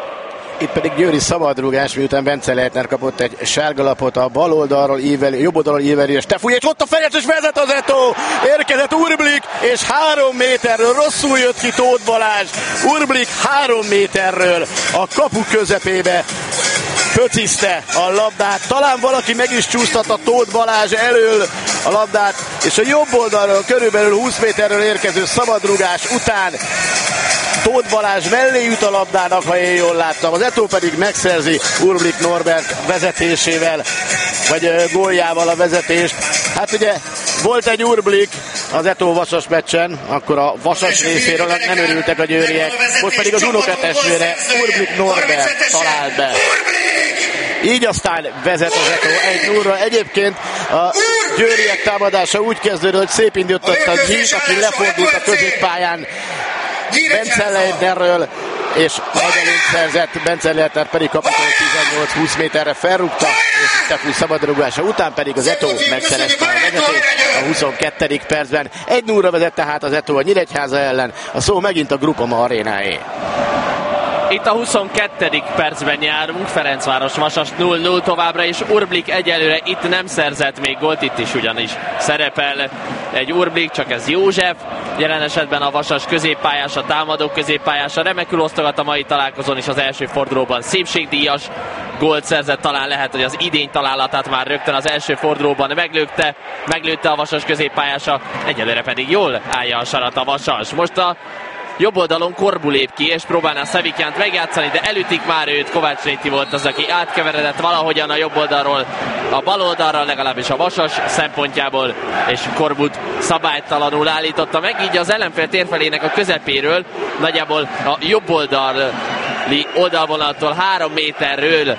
Itt pedig győri szabadrúgás, miután Bence Leitner kapott egy sárgalapot a bal oldalról íveli, jobb oldalról íveli, és Tefúj, és ott a Ferenc, és vezet az Eto! Érkezett Urblik, és 3 méterről rosszul jött ki Tóth Balázs. Urblik 3 méterről a kapu közepébe pöciszte a labdát. Talán valaki meg is csúsztatta Tóth Balázs elől a labdát, és a jobb oldalról körülbelül 20 méterről érkező szabadrúgás után Tóth Balázs mellé jut a labdának, ha én jól láttam. Az Eto pedig megszerzi Urblik Norbert vezetésével, vagy góljával a vezetést. Hát ugye volt egy Urblik az Eto Vasas meccsen, akkor a Vasas részéről nem örültek a győriek. Most pedig az unokatestvére Urblik Norbert talált be. Így aztán vezet az Eto 1-0-ra. Egyébként a győriek támadása úgy kezdődött, hogy szép indított a Zsít, aki lefordult a középpályán Bence Leitnerről, és nagy előnyt szerzett, Bence Leitner pedig kapitány 18-20 méterre felrúgta, és Tefúj szabadrúgása után pedig az Eto megszerezte a vezetést a 22. percben. 1-0-ra vezet tehát az Eto a Nyíregyháza ellen, a szó megint a Groupama Arénáé. Itt a 22. percben járunk, Ferencváros-Vasas 0-0 továbbra is. Urblik egyelőre itt nem szerzett még gólt, itt is ugyanis szerepel egy Urblik, csak ez József. Jelen esetben a Vasas középpályása, támadók középpályása remekül osztogat a mai találkozón is az első fordulóban. Szépségdíjas gólt szerzett, talán lehet, hogy az idény találatát már rögtön az első fordulóban meglőtte a Vasas középpályása, egyelőre pedig jól állja a sarat a Vasas. Most a jobb oldalon Korbu lép ki, és próbálná Szevikyánt megjátszani, de elütik már őt. Kovács Réti volt az, aki átkeveredett valahogyan a jobb oldalról a bal oldalra, legalábbis a Vasas szempontjából, és Korbut szabálytalanul állította meg, így az ellenfél térfelének a közepéről, nagyjából a jobb oldalvonattól 3 méterre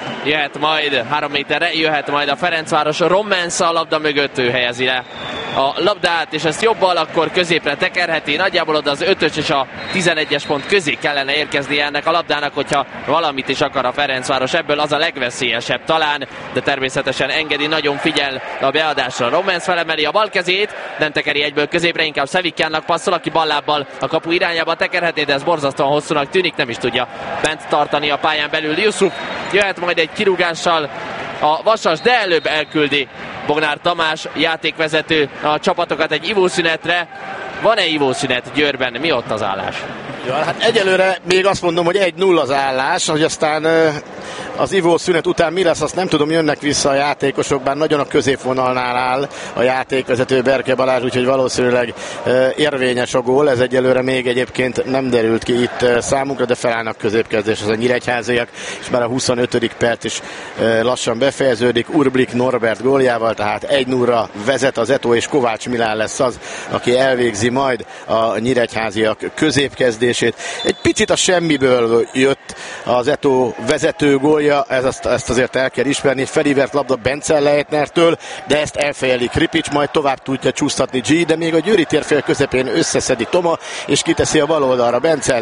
jöhet majd a Ferencváros. Rommensza a labda mögött, ő helyezi le a labdát, és ezt jobbal akkor középre tekerheti. Nagyjából oda az 5-ös és a 11-es pont közé kellene érkezni ennek a labdának, hogyha valamit is akar a Ferencváros. Ebből az a legveszélyesebb talán, de természetesen Engedi nagyon figyel a beadásra. Rommens felemeli a bal kezét, nem tekeri egyből középre, inkább Szevikyánnak passzol, aki ballábbal a kapu irányába tekerheti, de ez borzasztóan hosszúnak tűnik, nem is tudja bent tartani a pályán belül Jusuf. Jöhet majd egy kirúgással a Vasas, de előbb elküldi Bognár Tamás játékvezető a csapatokat egy ivószünetre. Van-e ivószünet Győrben? Mi ott az állás? Ja, hát egyelőre még azt mondom, hogy 1-0 az állás, hogy aztán az ivószünet után mi lesz, azt nem tudom, jönnek vissza a játékosok, bár nagyon a középvonalnál áll a játékvezető Berke Balázs, úgyhogy valószínűleg érvényes a gól. Ez egyelőre még egyébként nem derült ki itt számunkra, de felállnak középkezdés az a nyíregyháziak, és már a 25. perc is lassan befejeződik Urblik Norbert góljával, tehát 1-0-ra vezet az Eto, és Kovács Milán lesz az, aki elvégzi majd a nyíregyháziak középkezdését. Egy picit a semmiből jött az Eto vezető gólja, ezt azért el kell ismerni, felivert labda Bence Leitnertől, de ezt elfejeli Kripics, majd tovább tudja csúsztatni G, de még a győri térfél közepén összeszedi Toma, és kiteszi a bal oldalra Bence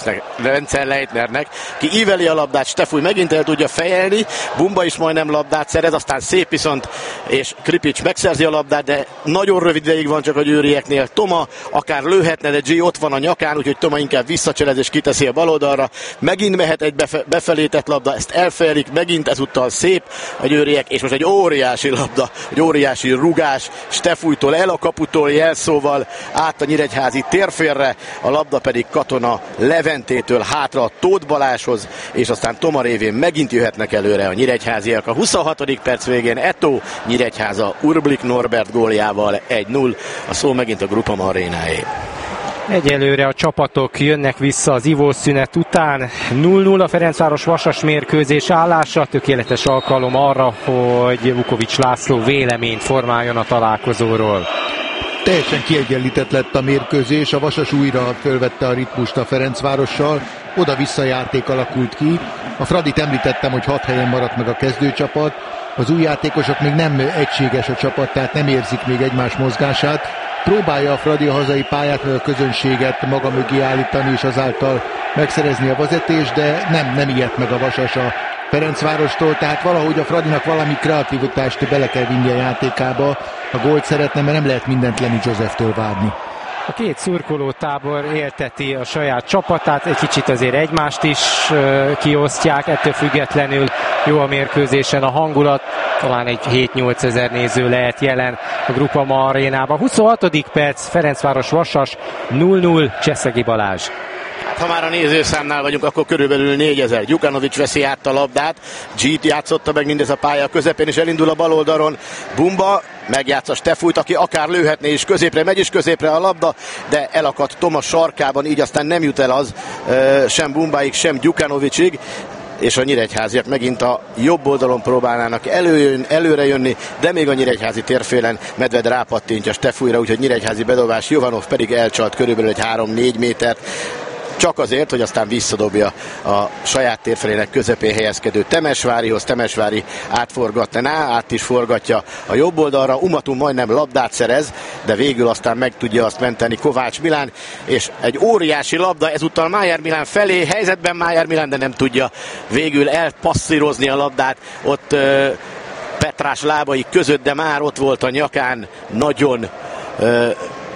Leitnernek, ki íveli a labdát, Stefúj megint el tudja fejelni, Bumba is majdnem labdát szerez, aztán szép viszont, és Kripics megszerzi a labdát, de nagyon rövid ideig van csak a győrieknél. Toma akár lőhetne, de G ott van a nyakán, úgyhogy Toma inkább visszacselez és kiteszi a bal oldalra. Megint mehet egy befelé tett labda, ezt elfejelik, megint ezúttal szép a győriek, és most egy óriási labda, egy óriási rugás Stefújtól el a kaputól jelszóval át a nyíregyházi térfélre, a labda pedig Katona Leventétől hátra a Tóth Balázshoz, és aztán Toma révén megint jöhetnek előre a nyíregyháziak. A 26. perc végén Eto Nyíregyháza Urblik Norbert góljával 1-0, a szó megint a Groupama Arénáé. Egyelőre a csapatok jönnek vissza az ivószünet után. 0-0 a Ferencváros-Vasas mérkőzés állása. Tökéletes alkalom arra, hogy Vukovics László véleményt formáljon a találkozóról. Teljesen kiegyenlített lett a mérkőzés, a Vasas újra fölvette a ritmust a Ferencvárossal, oda-vissza játék alakult ki. A Fradit említettem, hogy 6 helyen maradt meg a kezdőcsapat. Az új játékosok még nem egységes a csapat, tehát nem érzik még egymás mozgását. Próbálja a Fradi a hazai pályát, meg a közönséget maga mögé állítani, és azáltal megszerezni a vezetést, de nem ijedt meg a Vasas a Ferencvárostól, tehát valahogy a Fradinak valami kreativitást bele kell vinni a játékába. A gólt szeretne, mert nem lehet mindent Lenny Joseftől várni. A két szurkolótábor élteti a saját csapatát, egy kicsit azért egymást is kiosztják, ettől függetlenül jó a mérkőzésen a hangulat, talán egy 7-8 ezer néző lehet jelen a Groupama Arénában. 26. perc, Ferencváros-Vasas 0-0, Cseszegi Balázs. Ha már a nézőszámnál vagyunk, akkor körülbelül 4000. Gyukanovics veszi át a labdát, G-t játszotta meg mindez a pálya közepén, és elindul a bal oldalon Bumba, megjátsza Stefújt, aki akár lőhetné is középre, megy is középre a labda, de elakadt Toma sarkában, így aztán nem jut el az sem Bumbáig, sem Gyukanovicsig, és a nyíregyháziak megint a jobb oldalon próbálnának előre jönni, de még a nyíregyházi térfélen Medved rápattintja Stefújra, úgyhogy nyíregyházi bedobás, Jovanov pedig elcsalt körülbelül egy 3-4 métert, csak azért, hogy aztán visszadobja a saját térfelének közepén helyezkedő Temesvárihoz. Temesvári átforgatná, át is forgatja a jobb oldalra. Umatum majdnem labdát szerez, de végül aztán meg tudja azt menteni Kovács Milán, és egy óriási labda ezúttal Májer Milán felé, helyzetben Májer Milán, de nem tudja végül elpasszírozni a labdát. Ott Petrás lábai között, de már ott volt a nyakán, nagyon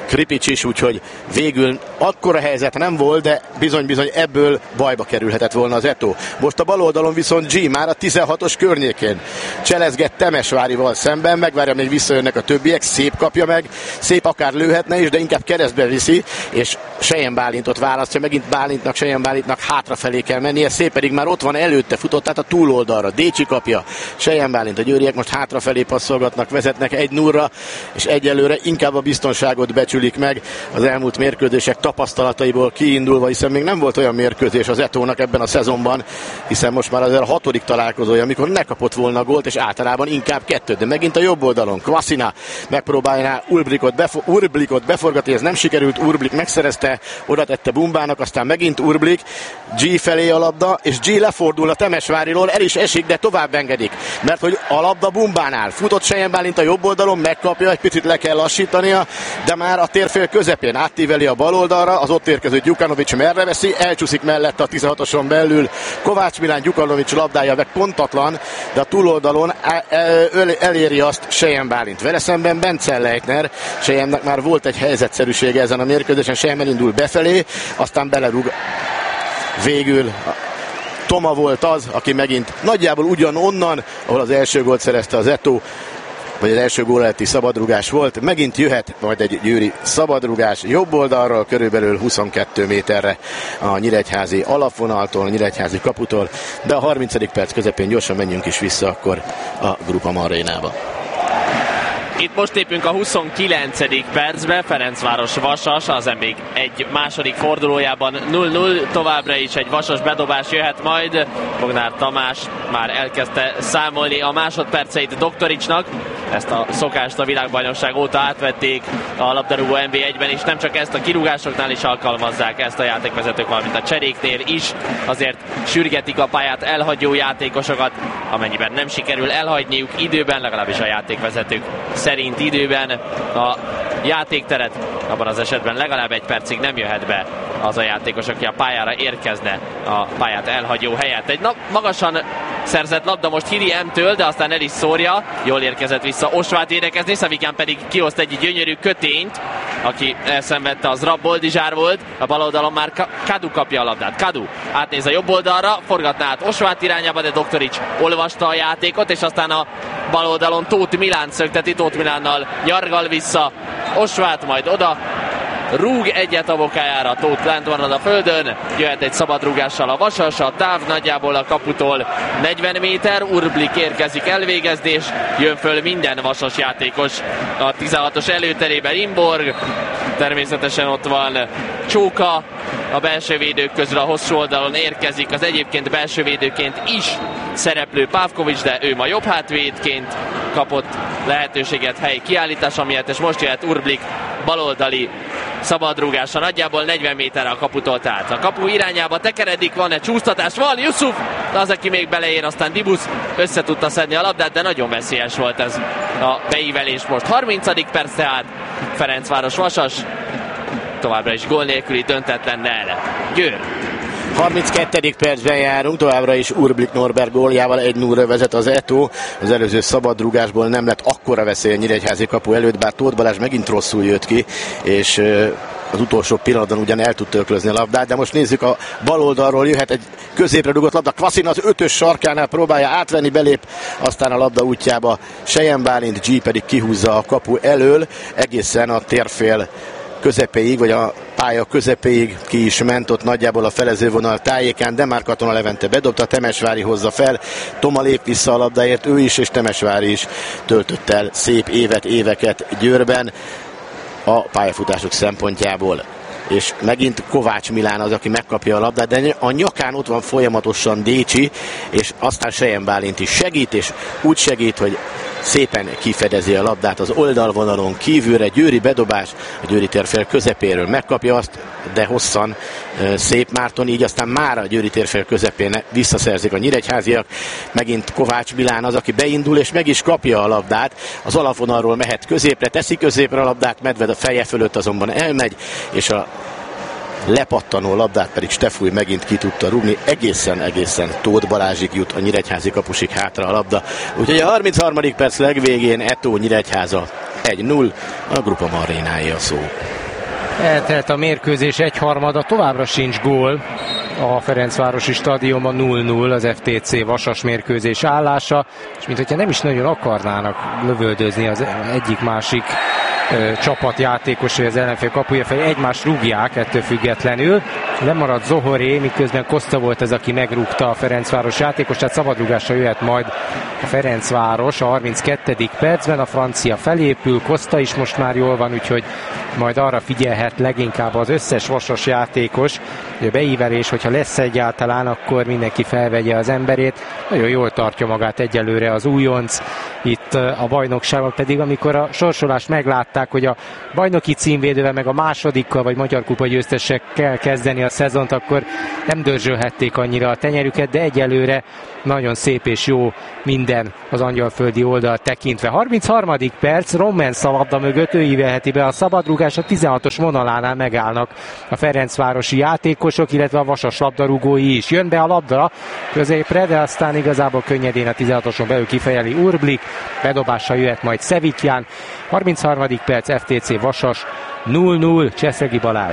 Kripics is, úgyhogy végül akkora helyzet nem volt, de bizony-bizony ebből bajba kerülhetett volna az Eto. Most a bal oldalon viszont G már a 16-os környékén cselezget Temesvárival szemben, megvárja, még visszajönnek a többiek, szép kapja meg, szép akár lőhetne is, de inkább keresztbe viszi, és Sejen Bálintot választja, megint Sejen Bálintnak hátrafelé kell mennie, szép pedig már ott van előtte futott, tehát a túloldalra. Décsi kapja, Sejen Bálint, a győriek most hátrafelé passzolgatnak, vezetnek 1-0-ra, és egyelőre inkább a biztonságot becsülik meg az elmúlt mérkőzések tapasztalataiból kiindulva, hiszen még nem volt olyan mérkőzés az Etónak ebben a szezonban, hiszen most már azért a 6. találkozója, amikor ne kapott volna gólt, és általában inkább 2, de megint a jobb oldalon Kvasina megpróbálná Urblikot beforgatni, ez nem sikerült, Urblik megszerezte, oda tette Bumbának, aztán megint Urblik, G felé a labda, és G lefordul a Temesváriról, el is esik, de tovább engedik, mert hogy a labda Bumbánál futott Sejen Bálint a jobb oldalon, megkapja, egy picit le kell lassítania, de már a térfél közepén áttíveli a bal oldalra, az ott érkező Gyukanovics merre veszi, elcsúszik mellette a 16-oson belül Kovács Milán, Gyukanovics labdája meg pontatlan, de a túloldalon eléri azt Sejen Bálint. Vele szemben Bence Leitner, Sejennek már volt egy helyzetszerűsége ezen a mérkőzésen, Sejen elindul befelé, aztán belerúg. Végül Toma volt az, aki megint nagyjából ugyanonnan, ahol az első gólt szerezte az Eto, vagy az első gól előtti szabadrugás volt, megint jöhet majd egy győri szabadrugás jobb oldalról, körülbelül 22 méterre a nyíregyházi alapvonaltól, a nyíregyházi kaputól, de a 30. perc közepén gyorsan menjünk is vissza akkor a Groupama arénába. Itt most lépünk a 29. percbe, Ferencváros Vasas, az még egy második fordulójában 0-0, továbbra is egy Vasas bedobás jöhet majd. Bognár Tamás már elkezdte számolni a másodperceit Doktoricsnak, ezt a szokást a világbajnokság óta átvették a labdarúgó NB1-ben is, nem csak ezt a kirúgásoknál is alkalmazzák ezt a játékvezetők, valamint a cseréknél is, azért sürgetik a pályát elhagyó játékosokat, amennyiben nem sikerül elhagyniuk időben, legalábbis a játékvezetők szerint időben a játékteret, abban az esetben legalább egy percig nem jöhet be az a játékos, aki a pályára érkezne a pályát elhagyó helyett. Egy magasan szerzett labda most Hiri M-től, de aztán el is szórja, jól érkezett vissza Osvát érekezni, Szavikán pedig kihozt egy gyönyörű kötényt, aki elszenvedte, az Rab Boldizsár volt, a bal oldalon már Kadu kapja a labdát. Kadu átnéz a jobb oldalra, forgatná át Osvát irányába, de Doktorics olvasta a játékot, és aztán a bal oldalon Tóth Milán szökteti, Tóth Milánnal nyargal vissza, Osvát majd oda rúg egyet a bokájára, Tóth lent marad a földön, jöhet egy szabadrúgással a Vasas, a táv nagyjából a kaputól 40 méter, Urblik érkezik elvégezdés, jön föl minden Vasas játékos a 16-os előterében, Imborg, természetesen ott van Csóka, a belső védők közül a hosszú oldalon érkezik az egyébként belső védőként is szereplő Pávkovics, de ő ma jobb hátvédként kapott lehetőséget helyi kiállítása miatt, és most jöhet Urblik baloldali szabadrúgása, nagyjából 40 méterre a kaputól, tehát a kapu irányába tekeredik, van egy csúsztatás, van Yusuf, az, aki még beleér, aztán Dibusz össze tudta szedni a labdát, de nagyon veszélyes volt ez a beívelés most. 30. perc tehát, Ferencváros Vasas, továbbra is gól nélküli döntetlennel. Győr. 32. percben járunk, továbbra is Urblik Norbert góljával 1-0-ra vezet az Eto. Az előző szabadrúgásból nem lett akkora veszély a nyíregyházi kapu előtt, bár Tóth Balázs megint rosszul jött ki, és az utolsó pillanatban ugyan el tud törklözni a labdát, de most nézzük, a bal oldalról jöhet egy középre dugott labda, Kvasina az 5-ös sarkánál próbálja átvenni, belép, aztán a labda útjába Sejen Bálint, G pedig kihúzza a kapu elől, egészen a térfél közepéig, vagy a pálya közepéig ki is ment, ott nagyjából a felezővonal tájékán, de már Katona Levente bedobta, Temesvári hozza fel, Toma lép vissza a labdáért, ő is, és Temesvári is töltött el szép éveket Győrben a pályafutások szempontjából. És megint Kovács Milán az, aki megkapja a labdát, de a nyakán ott van folyamatosan Décsi, és aztán Sejen Bálint is segít, és úgy segít, hogy szépen kifedezi a labdát az oldalvonalon kívülre, győri bedobás, a győri térfél közepéről megkapja azt, de hosszan Szép Márton, így aztán már a győri térfél közepén visszaszerzik a nyíregyháziak. Megint Kovács Milán az, aki beindul, és meg is kapja a labdát. Az alapvonalról mehet középre, teszi középre a labdát, Medved a feje fölött azonban elmegy, és a lepattanó labdát pedig Stefúj megint ki tudta rúgni, egészen Tóth Balázsig jut, a nyíregyházi kapusig hátra a labda. Úgyhogy a 33. perc legvégén Eto Nyíregyháza 1-0, a Groupama arénáé a szó. Eltelt a mérkőzés egyharmada, továbbra sincs gól a Ferencvárosi stadionban, 0-0 az FTC Vasas mérkőzés állása, és mintha nem is nagyon akarnának lövöldözni az egyik-másik csapatjátékos, vagy az ellenfél kapuja felé, egymást rúgják ettől függetlenül. Lemaradt Zohoré, miközben Costa volt ez, aki megrúgta a Ferencváros játékos, tehát szabadrúgásra jöhet majd a Ferencváros a 32. percben, a francia felépül, Costa is most már jól van, úgyhogy majd arra figyelhet leginkább az összes Vasas játékos, hogy a beívelés, hogyha lesz egyáltalán, akkor mindenki felvegye az emberét. Nagyon jól tartja magát egyelőre az újonc, itt a bajnokságban pedig, amikor a sorsolást meglátták, hogy a bajnoki címvédővel meg a másodikkal, vagy magyar kupa győztesekkel kezdeni a szezont, akkor nem dörzsölhették annyira a tenyerüket, de egyelőre nagyon szép és jó minden az angyalföldi oldal tekintve. 33. perc, Rommens a labda mögött, ő ívelheti be a szabadrúgás, a 16-os vonalánál megállnak a ferencvárosi játékosok, illetve a Vasas labdarúgói is. Jön be a labda középre, de aztán igazából könnyedén a 16-oson belül kifejeli Urblik, bedobással jöhet majd Szevikján. 33. perc, FTC Vasas 0-0, Cseszegi Balázs.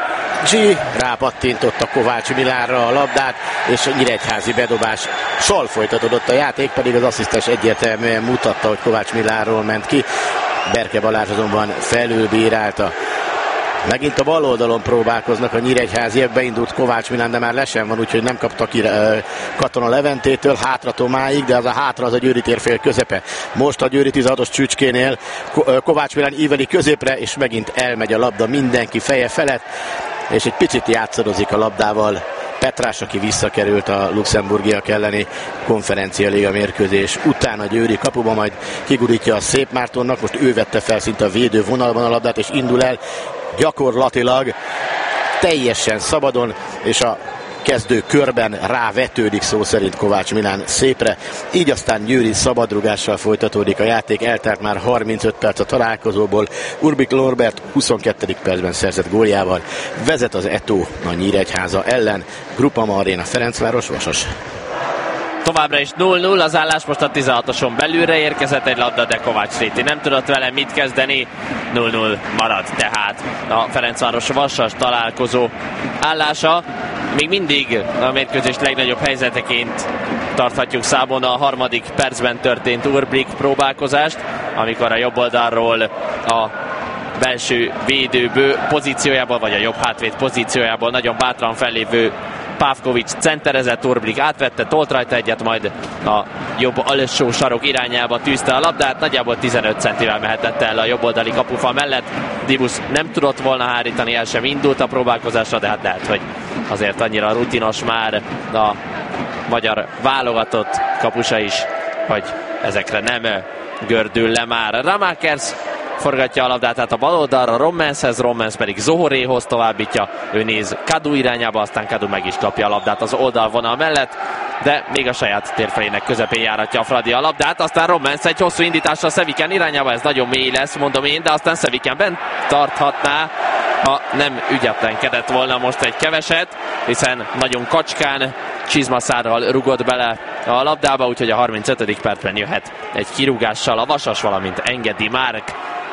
G rápattintott a Kovács Milánra a labdát, és a nyíregyházi bedobás sal folytatódott, a játék pedig az asszisztens egyértelműen mutatta, hogy Kovács Milánról ment ki. Berke Balázs azonban felülbírálta. Megint a bal oldalon próbálkoznak a nyíregyháziak, beindult Kovács Milán, de már lesen van, úgyhogy nem kapta ki Katona Leventétől, hátra Tomáig, de az a hátra az a Győri térfél közepe. Most a Győri 16-os csücskénél Kovács Milán íveli középre, és megint elmegy a labda mindenki feje felett, és egy picit játszadozik a labdával Petrás, aki visszakerült a luxemburgiak elleni konferencialiga mérkőzés után a győri kapuba, majd kigurítja a Szép Mártonnak, most ő vette fel szinte a védő vonalban a labdát, és indul el gyakorlatilag teljesen szabadon, és a kezdő körben rávetődik szó szerint Kovács Milán Szépre, így aztán győri szabadrugással folytatódik a játék, eltelt már 35 perc a találkozóból, Urbik Norbert 22. percben szerzett góljával vezet az Eto a Nyíregyháza ellen, Grupama Arena Ferencváros Vasas. Továbbra is 0-0 az állás, most a 16-oson belülre érkezett egy labda, de Kovács Réti nem tudott vele mit kezdeni, 0-0 marad tehát a Ferencváros Vasas találkozó állása. Még mindig a mérkőzés legnagyobb helyzeteként tarthatjuk számon a harmadik percben történt Urblik próbálkozást, amikor a jobb oldalról a belső védő pozíciójából, vagy a jobb hátvéd pozíciójából nagyon bátran fellévő Pávkovics centerezett, Urblik átvette, tolt rajta egyet, majd a jobb alsó sarok irányába tűzte a labdát, nagyjából 15 centivel mehetett el a jobboldali kapufal mellett. Dibusz nem tudott volna hárítani, el sem indult a próbálkozásra, de hát lehet, hogy azért annyira rutinos már a magyar válogatott kapusa is, hogy ezekre nem gördül le már. Ramakers forgatja a labdát át a bal oldalra Rommenshez, Rommens pedig Zohoréhoz továbbítja, ő néz Kadu irányába, aztán Kadu meg is kapja a labdát az oldalvonal mellett, de még a saját térfelének közepén járatja a Fradi a labdát, aztán Rommens egy hosszú indításra Szevikán irányába, ez nagyon mély lesz, mondom én, de aztán Szevikán bent tarthatná, ha nem ügyetlenkedett volna most egy keveset, hiszen nagyon kacskán, csizmaszárral rugott bele a labdába, úgyhogy a 35. percben jöhet egy kirúgással a Vasas, valamint Engedi Márk.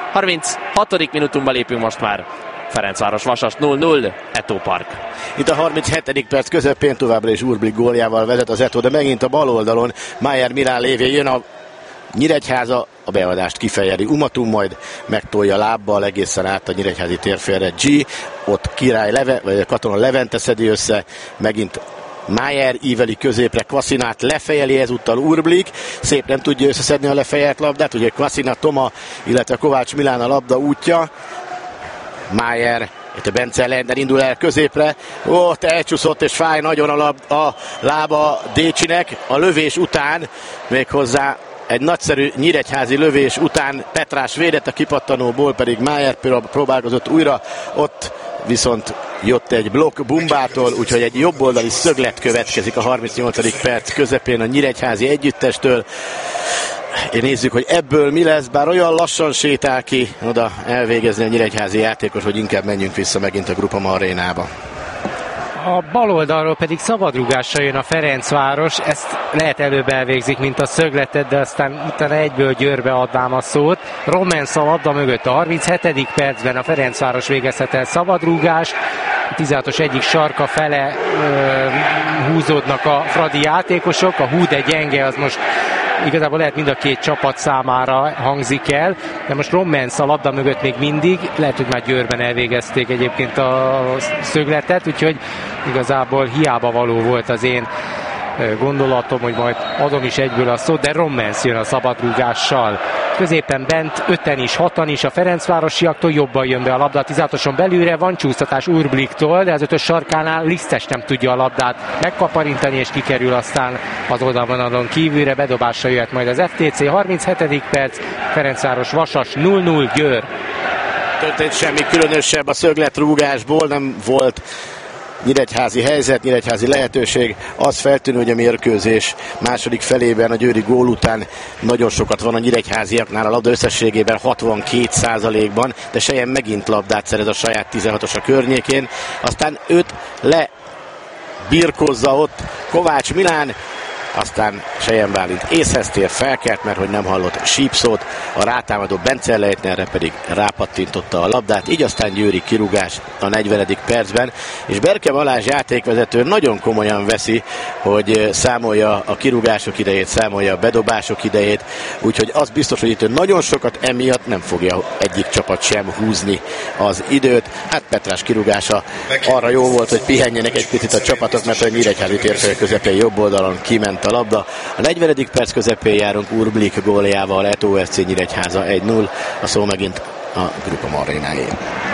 36. minutunkba lépünk most már. Ferencváros Vasas 0-0, Eto Park. Itt a 37. perc közepén továbbra is Urblik góljával vezet az Eto, de megint a bal oldalon Mayer Milán lévén jön a Nyíregyháza, a beadást kifejeli Umatum, majd megtolja lábbal egészen át a nyíregyházi térfélre G, ott vagy Katona Levente szedi össze, megint Mayer íveli középre Kvaszinát, lefejeli ezúttal Urblik, szép nem tudja összeszedni a lefejelt labdát, ugye Kvaszina, Toma, illetve Kovács Milán a labda útja. Mayer, itt a Bence Lender indul el középre, ott elcsúszott és fáj nagyon a lába Décsinek, a lövés után, méghozzá egy nagyszerű nyíregyházi lövés után Petrás védett, a kipattanóból pedig Mayer próbálkozott újra, ott viszont jött egy blokk Bumbától, úgyhogy egy jobboldali szöglet következik a 38. perc közepén a nyíregyházi együttestől. Nézzük, hogy ebből mi lesz, bár olyan lassan sétál ki oda elvégezni a nyíregyházi játékos, hogy inkább menjünk vissza megint a Grupama arénába. A bal oldalról pedig szabadrúgással jön a Ferencváros, ezt lehet előbb elvégzik, mint a szögletet, de aztán utána egyből Győrbe adnám a szót. Rommens a labda mögött a 37. percben a Ferencváros végezhet el szabadrúgás. A 16-os egyik sarka fele húzódnak a fradi játékosok, a hú de gyenge az most igazából lehet mind a két csapat számára hangzik el, de most Rommens a labda mögött még mindig, lehet, hogy már Győrben elvégezték egyébként a szögletet, úgyhogy igazából hiába való volt az én gondolatom, hogy majd adom is egyből a szót, de Rommens jön a szabadrúgással. Középen bent 5-en is, 6-an is a Ferencvárosiaktól, jobban jön be a labda a 16-oson belülre, van csúsztatás Urbliktól, de az 5-ös sarkánál Lisztes nem tudja a labdát megkaparintani, és kikerül aztán az oldalvonalon kívülre, bedobásra jöhet majd az FTC. 37. perc, Ferencváros Vasas 0-0 Győr. Történt semmi különösebb a szögletrúgásból, nem volt nyíregyházi helyzet, nyíregyházi lehetőség. Az feltűnő, hogy a mérkőzés második felében a győri gól után nagyon sokat van a nyíregyháziaknál, a labda összességében 62%-ban, de Sejem megint labdát szerez a saját 16-osa környékén. Aztán őt lebirkozza ott Kovács Milán, aztán Sejem Bálint észhez tér, felkelt, mert hogy nem hallott sípszót, a rátámadó Bence Leitnerre pedig rápattintotta a labdát, így aztán győri kirúgás a 40. percben, és Berke Balázs játékvezető nagyon komolyan veszi, hogy számolja a kirúgások idejét, számolja a bedobások idejét, úgyhogy az biztos, hogy itt nagyon sokat emiatt nem fogja egyik csapat sem húzni az időt. Hát Petrás kirúgása arra jó volt, hogy pihenjenek egy picit a csapatok, mert a nyíregyházi térfél közepén jobb oldalon kiment a labda. A 40. perc közepén járunk Urblik góljával, Eto FC Nyíregyháza 1-0, a szó megint a Grupa Marénáé.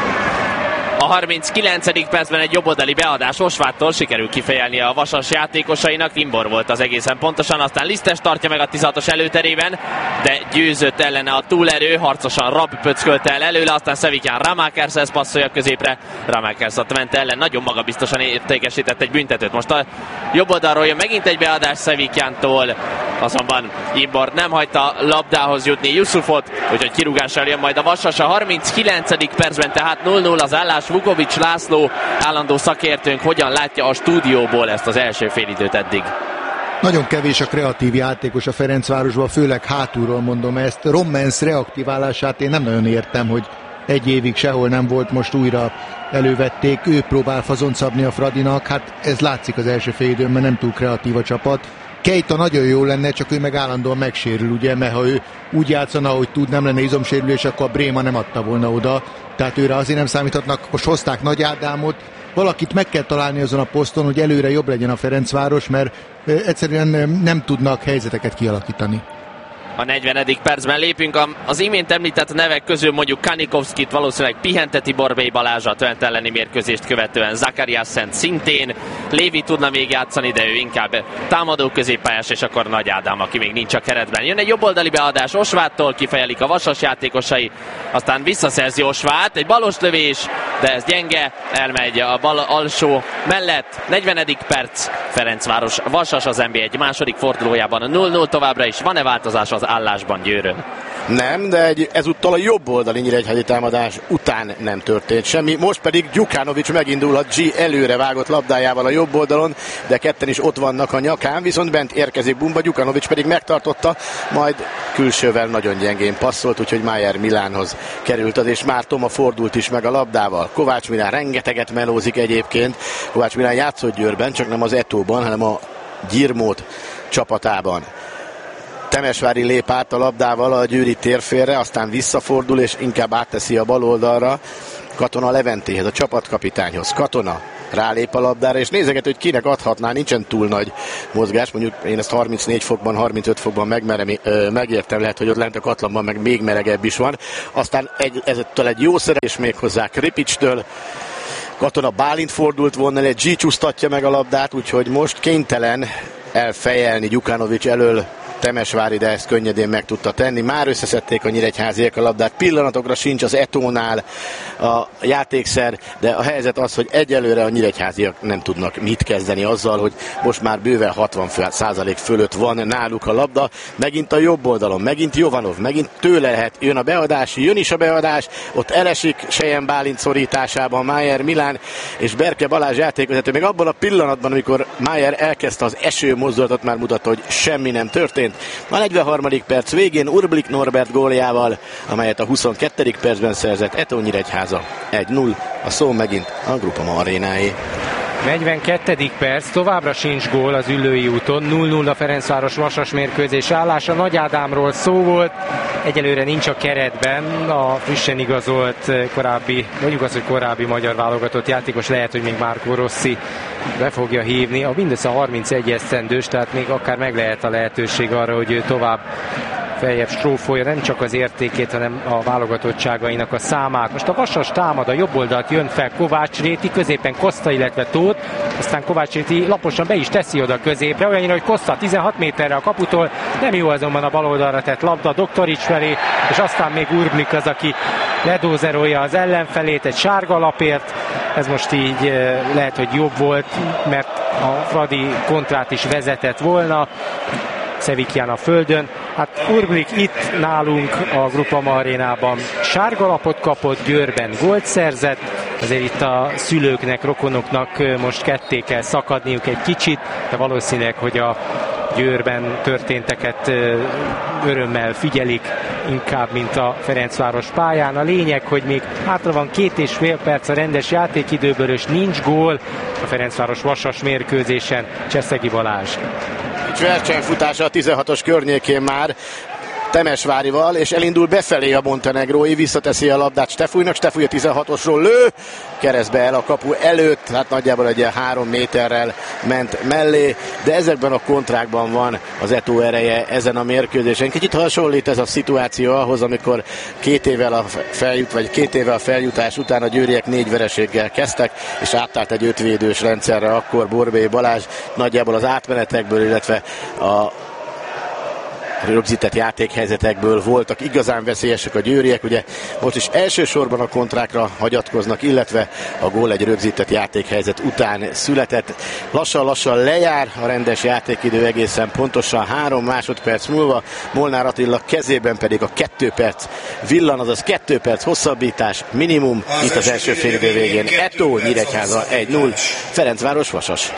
A 39. percben egy jobboldali beadás Osváttól, sikerül kifejelni a Vasas játékosainak, Timbor volt az egészen pontosan, aztán Lisztes tartja meg a 16-os előterében, de győzött ellene a túlerő, harcosan Rab pöckölte el előle, aztán Szevikján Ramákershez passzolja középre, Ramákers a Twente ellen nagyon magabiztosan értékesített egy büntetőt. Most a jobb oldalról jön megint egy beadás Szevikjántól, azonban Timbor nem hagyta labdához jutni Yusufot, úgyhogy kirúgással jön majd a Vasas. A 39. percben tehát 0-0 az állás. Vukovics László, állandó szakértőnk, hogyan látja a stúdióból ezt az első félidőt eddig? Nagyon kevés a kreatív játékos a Ferencvárosban, főleg hátulról mondom ezt. Rommens reaktiválását én nem nagyon értem, hogy egy évig sehol nem volt, most újra elővették. Ő próbál fazont szabni a Fradinak, hát ez látszik az első félidőn, mert nem túl kreatív a csapat. Keita nagyon jó lenne, csak ő meg állandóan megsérül, ugye, mert ha ő úgy játszana, hogy tud, nem lenne izomsérülés, akkor a Bréma nem adta volna oda. Tehát őre azért nem számíthatnak, most hozták Nagy Ádámot, valakit meg kell találni azon a poszton, hogy előre jobb legyen a Ferencváros, mert egyszerűen nem tudnak helyzeteket kialakítani. A 40. percben lépünk. Az imént említett nevek közül mondjuk Kanikovszkit valószínűleg pihenteti Borbély Balázs a Twente elleni mérkőzést követően, Zakariás Szent szintén, Lévi tudna még játszani, de ő inkább támadó középpályás, és akkor Nagy Ádám, aki még nincs a keretben. Jön egy jobboldali beadás Osváttól, kifejelik a Vasas játékosai, aztán visszaszerzi Osvát, egy balos lövés, de ez gyenge, elmegy a bal alsó mellett. 40. perc, Ferencváros Vasas az NB1 második fordulójában 0-0 továbbra is. Van-e változás az állásban Győrön? Nem, de ezúttal a jobb oldali nyíregyházi támadás után nem történt semmi. Most pedig Gyukanovics megindulhat G előre vágott labdájával a jobb oldalon, de ketten is ott vannak a nyakán, viszont bent érkezik Bumba, Gyukanovics pedig megtartotta, majd külsővel nagyon gyengén passzolt, úgyhogy Májer Milánhoz került az, és már Toma fordult is meg a labdával. Kovács Milán rengeteget melózik egyébként. Kovács Milán játszott Győrben, csak nem az Etóban, hanem a Gyirmót csapatában. Temesvári lép át a labdával a győri térfélre, aztán visszafordul és inkább átteszi a bal oldalra Katona Leventéhez, a csapatkapitányhoz. Katona rálép a labdára, és nézeget, hogy kinek adhatná, nincsen túl nagy mozgás, mondjuk én ezt 34 fokban, 35 fokban megértem, lehet, hogy ott lent a Katlanban meg még melegebb is van. Aztán ezzel egy jó szerelés még hozzá Kripicstől, Katona Bálint fordult volna, egy G csúsztatja meg a labdát, úgyhogy most kénytelen elfejelni Gyukanovics elől Temesvári, de ezt könnyedén meg tudta tenni. Már összeszedték a nyíregyháziak a labdát, pillanatokra sincs az Etónál a játékszer, de a helyzet az, hogy egyelőre a nyíregyháziak nem tudnak mit kezdeni azzal, hogy most már bőven 60% fölött van náluk a labda. Megint a jobb oldalon, megint Jovanov, megint tőle lehet, jön a beadás, jön is a beadás, ott elesik Sejen Bálint szorításában Májer Milán és Berke Balázs játékvezető. Még abban a pillanatban, amikor Májer elkezdte az eső mozdulatot, már mutatta, hogy semmi nem történt. A 43. perc végén Urblik Norbert góljával, amelyet a 22. percben szerzett Etó Nyíregyháza 1-0, a szó megint a Groupama arénáé. 42. perc, továbbra sincs gól az Üllői úton, 0-0 a Ferencváros-Vasas mérkőzés állása. Nagy Ádámról szó volt, egyelőre nincs a keretben, a frissen igazolt korábbi, mondjuk az, hogy korábbi magyar válogatott játékos, lehet, hogy még Marco Rossi be fogja hívni. A mindössze 31 esztendős, tehát még akár meg lehet a lehetőség arra, hogy ő tovább feljebb strófolja nem csak az értékét, hanem a válogatottságainak a számát. Most a Vasas támad, a jobb oldalt jön fel Kovács Réti, középen Koszta, illetve Tóth, aztán Kovács Réti laposan be is teszi oda középre, olyannyira, hogy Koszta 16 méterre a kaputól, nem jó azonban a bal oldalra tett labda Doktorics felé, és aztán még Urblik az, aki ledózerolja az ellenfelét egy sárga lapért. Ez most így lehet, hogy jobb volt, mert a Fradi kontrát is vezetett volna. Szevikján a földön. Hát Urblik itt nálunk a Groupama arénában sárgalapot kapott, Győrben gólt szerzett, azért itt a szülőknek, rokonoknak most ketté kell szakadniuk egy kicsit, de valószínűleg, hogy a Győrben történteket örömmel figyelik inkább, mint a Ferencváros pályán. A lényeg, hogy még hátra van 2,5 perc a rendes játékidőből, és nincs gól a Ferencváros-Vasas mérkőzésen. Cseszegi Balázs. Versenyfutása a 16-os környékén már Temesvárival, és elindul befelé a montenegrói, visszateszi a labdát Stefújnak, Stefúj a 16-osról lő, keresztbe el a kapu előtt, hát nagyjából egy 3 méterrel ment mellé, de ezekben a kontrákban van az Etó ereje ezen a mérkőzésen. Kicsit hasonlít ez a szituáció ahhoz, amikor 2 évvel a feljutás után a győriek 4 vereséggel kezdtek, és átállt egy 5 védős rendszerre, akkor Borbély Balázs nagyjából az átmenetekből, illetve a rögzített játékhelyzetekből voltak igazán veszélyesek a győriek, ugye most is elsősorban a kontrákra hagyatkoznak, illetve a gól egy rögzített játékhelyzet után született. Lassan-lassan lejár a rendes játékidő, egészen pontosan 3 másodperc múlva, Molnár Attila kezében pedig a 2 perc villan, azaz 2 perc hosszabbítás minimum itt az első félidő végén. Etó Nyíregyháza 1-0, Ferencváros-Vasas.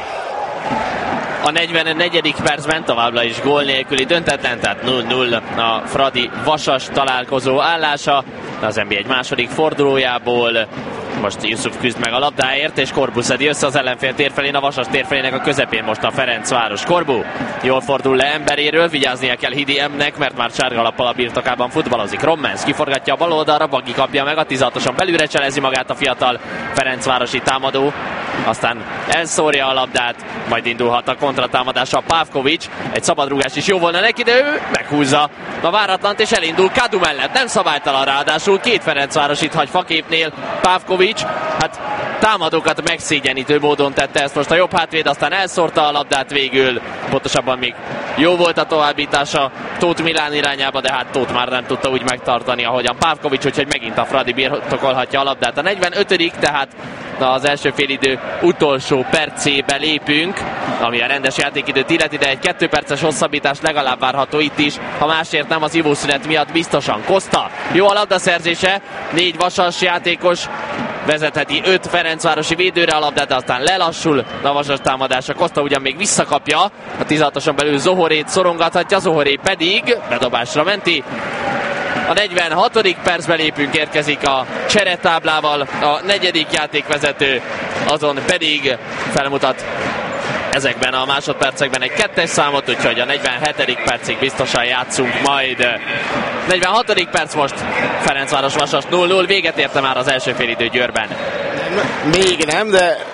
A 44. percben továbbra is gól nélküli döntetlen, tehát 0-0 a Fradi-Vasas találkozó állása. Az NB1 második fordulójából most Yusuf küzd meg a labdáért, és Korbu szedi össze az ellenfél térfelén, a Vasas térfelének a közepén most a Ferencváros. Korbu jól fordul le emberéről, vigyáznia kell Hidi M-nek, mert már sárgalappal a birtokában futballozik. Rommens kiforgatja a bal oldalra, Bagi kapja meg, a 16-oson belülre cselezi magát a fiatal ferencvárosi támadó, aztán elszórja a labdát, majd indulhat a kontratámadása. Pavkovics, egy szabadrúgás is jó volna neki, de ő meghúzza a váratlant, és elindul Kadu mellett, nem szabálytalan, ráadásul 2 ferencvárosit hagy faképnél Pavkovics, hát támadókat megszégyenítő módon tette ezt most a jobb hátvéd, aztán elszórta a labdát végül, pontosabban még jó volt a továbbítása Tóth Milán irányába, de hát Tóth már nem tudta úgy megtartani, ahogyan Pavkovics, úgyhogy megint a Fradi birtokolhatja a labdát. A 45. tehát az első félidő utolsó percébe lépünk, ami a rendes játékidőt illeti, de egy 2 perces hosszabbítás legalább várható itt is, ha másért nem az ivószünet miatt biztosan. Koszta, jó a labdaszerzése, 4 Vasas játékos vezetheti 5 ferencvárosi védőre a labdát, de aztán lelassul a Vasas támadása. Koszta ugyan még visszakapja, a 16-oson belül Zohorét szorongathatja, Zohoré pedig bedobásra menti. A 46. percben lépünk, érkezik a cseretáblával a 4. játékvezető, azon pedig felmutat ezekben a másodpercekben egy 2-es számot, úgyhogy a 47. percig biztosan játszunk majd. 46. perc most, Ferencváros-Vasas 0-0, véget érte már az első félidő Győrben. Még nem, de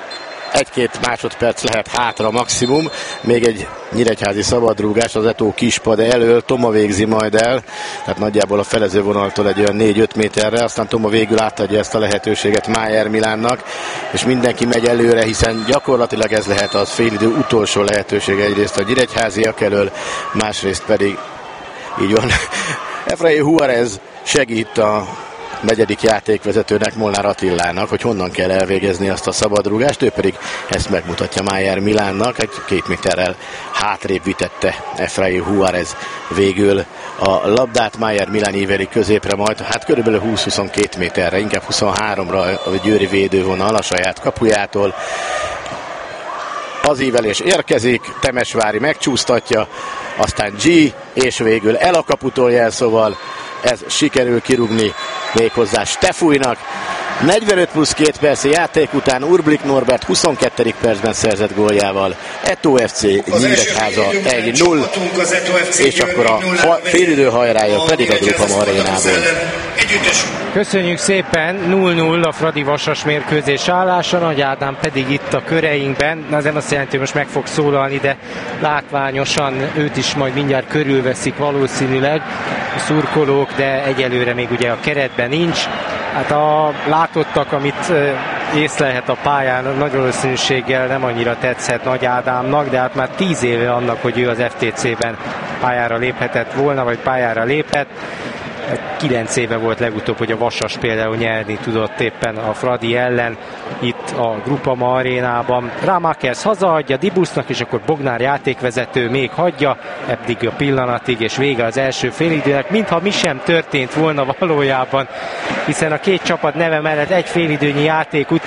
1-2 másodperc lehet hátra maximum. Még egy nyíregyházi szabadrúgás az Eto kispad elől. Toma végzi majd el, tehát nagyjából a felezővonaltól egy olyan 4-5 méterre, aztán Toma végül átadja ezt a lehetőséget Mayer Milánnak, és mindenki megy előre, hiszen gyakorlatilag ez lehet az félidő utolsó lehetőség, egyrészt a nyíregyháziak elől, másrészt pedig így van. Efraín Juárez segít a negyedik játékvezetőnek, Molnár Attilának, hogy honnan kell elvégezni azt a szabadrúgást, ő pedig ezt megmutatja Mayer Milánnak, egy 2 méterrel hátrébb vitette Efraín Juárez végül a labdát, Mayer Milán íveli középre majd, hát körülbelül 20-22 méterre, inkább 23-ra a győri védővonal a saját kapujától. Az ívelés érkezik, Temesvári megcsúsztatja, aztán G, és végül el a kaputól jelszóval ez sikerül kirúgni méghozzá Stefújnak. 45 plusz 2 perc játék után Urblik Norbert 22. percben szerzett góljával. Eto FC Nyíregyháza 1-0, és akkor a félidő hajrája pedig a Grupa Arénából. Köszönjük szépen, 0-0 a Fradi Vasas mérkőzés állása, Nagy Ádám pedig itt a köreinkben. Ez nem azt jelenti, hogy most meg fog szólalni, de látványosan őt is majd mindjárt körülveszik valószínűleg a szurkolók, de egyelőre még ugye a keretben nincs. Hát a látottak, amit észlelhet a pályán, nagy valószínűséggel nem annyira tetszett Nagy Ádámnak, de hát már 10 éve annak, hogy ő az FTC-ben pályára léphetett volna, vagy pályára lépett. 9 éve volt legutóbb, hogy a Vasas például nyerni tudott éppen a Fradi ellen itt a Grupa Arénában. Rámákers hazaadja Dibusznak, és akkor Bognár játékvezető még hagyja, eddig a pillanatig, és vége az első félidőnek, mintha mi sem történt volna valójában, hiszen a két csapat neve mellett egy félidőnyi játék után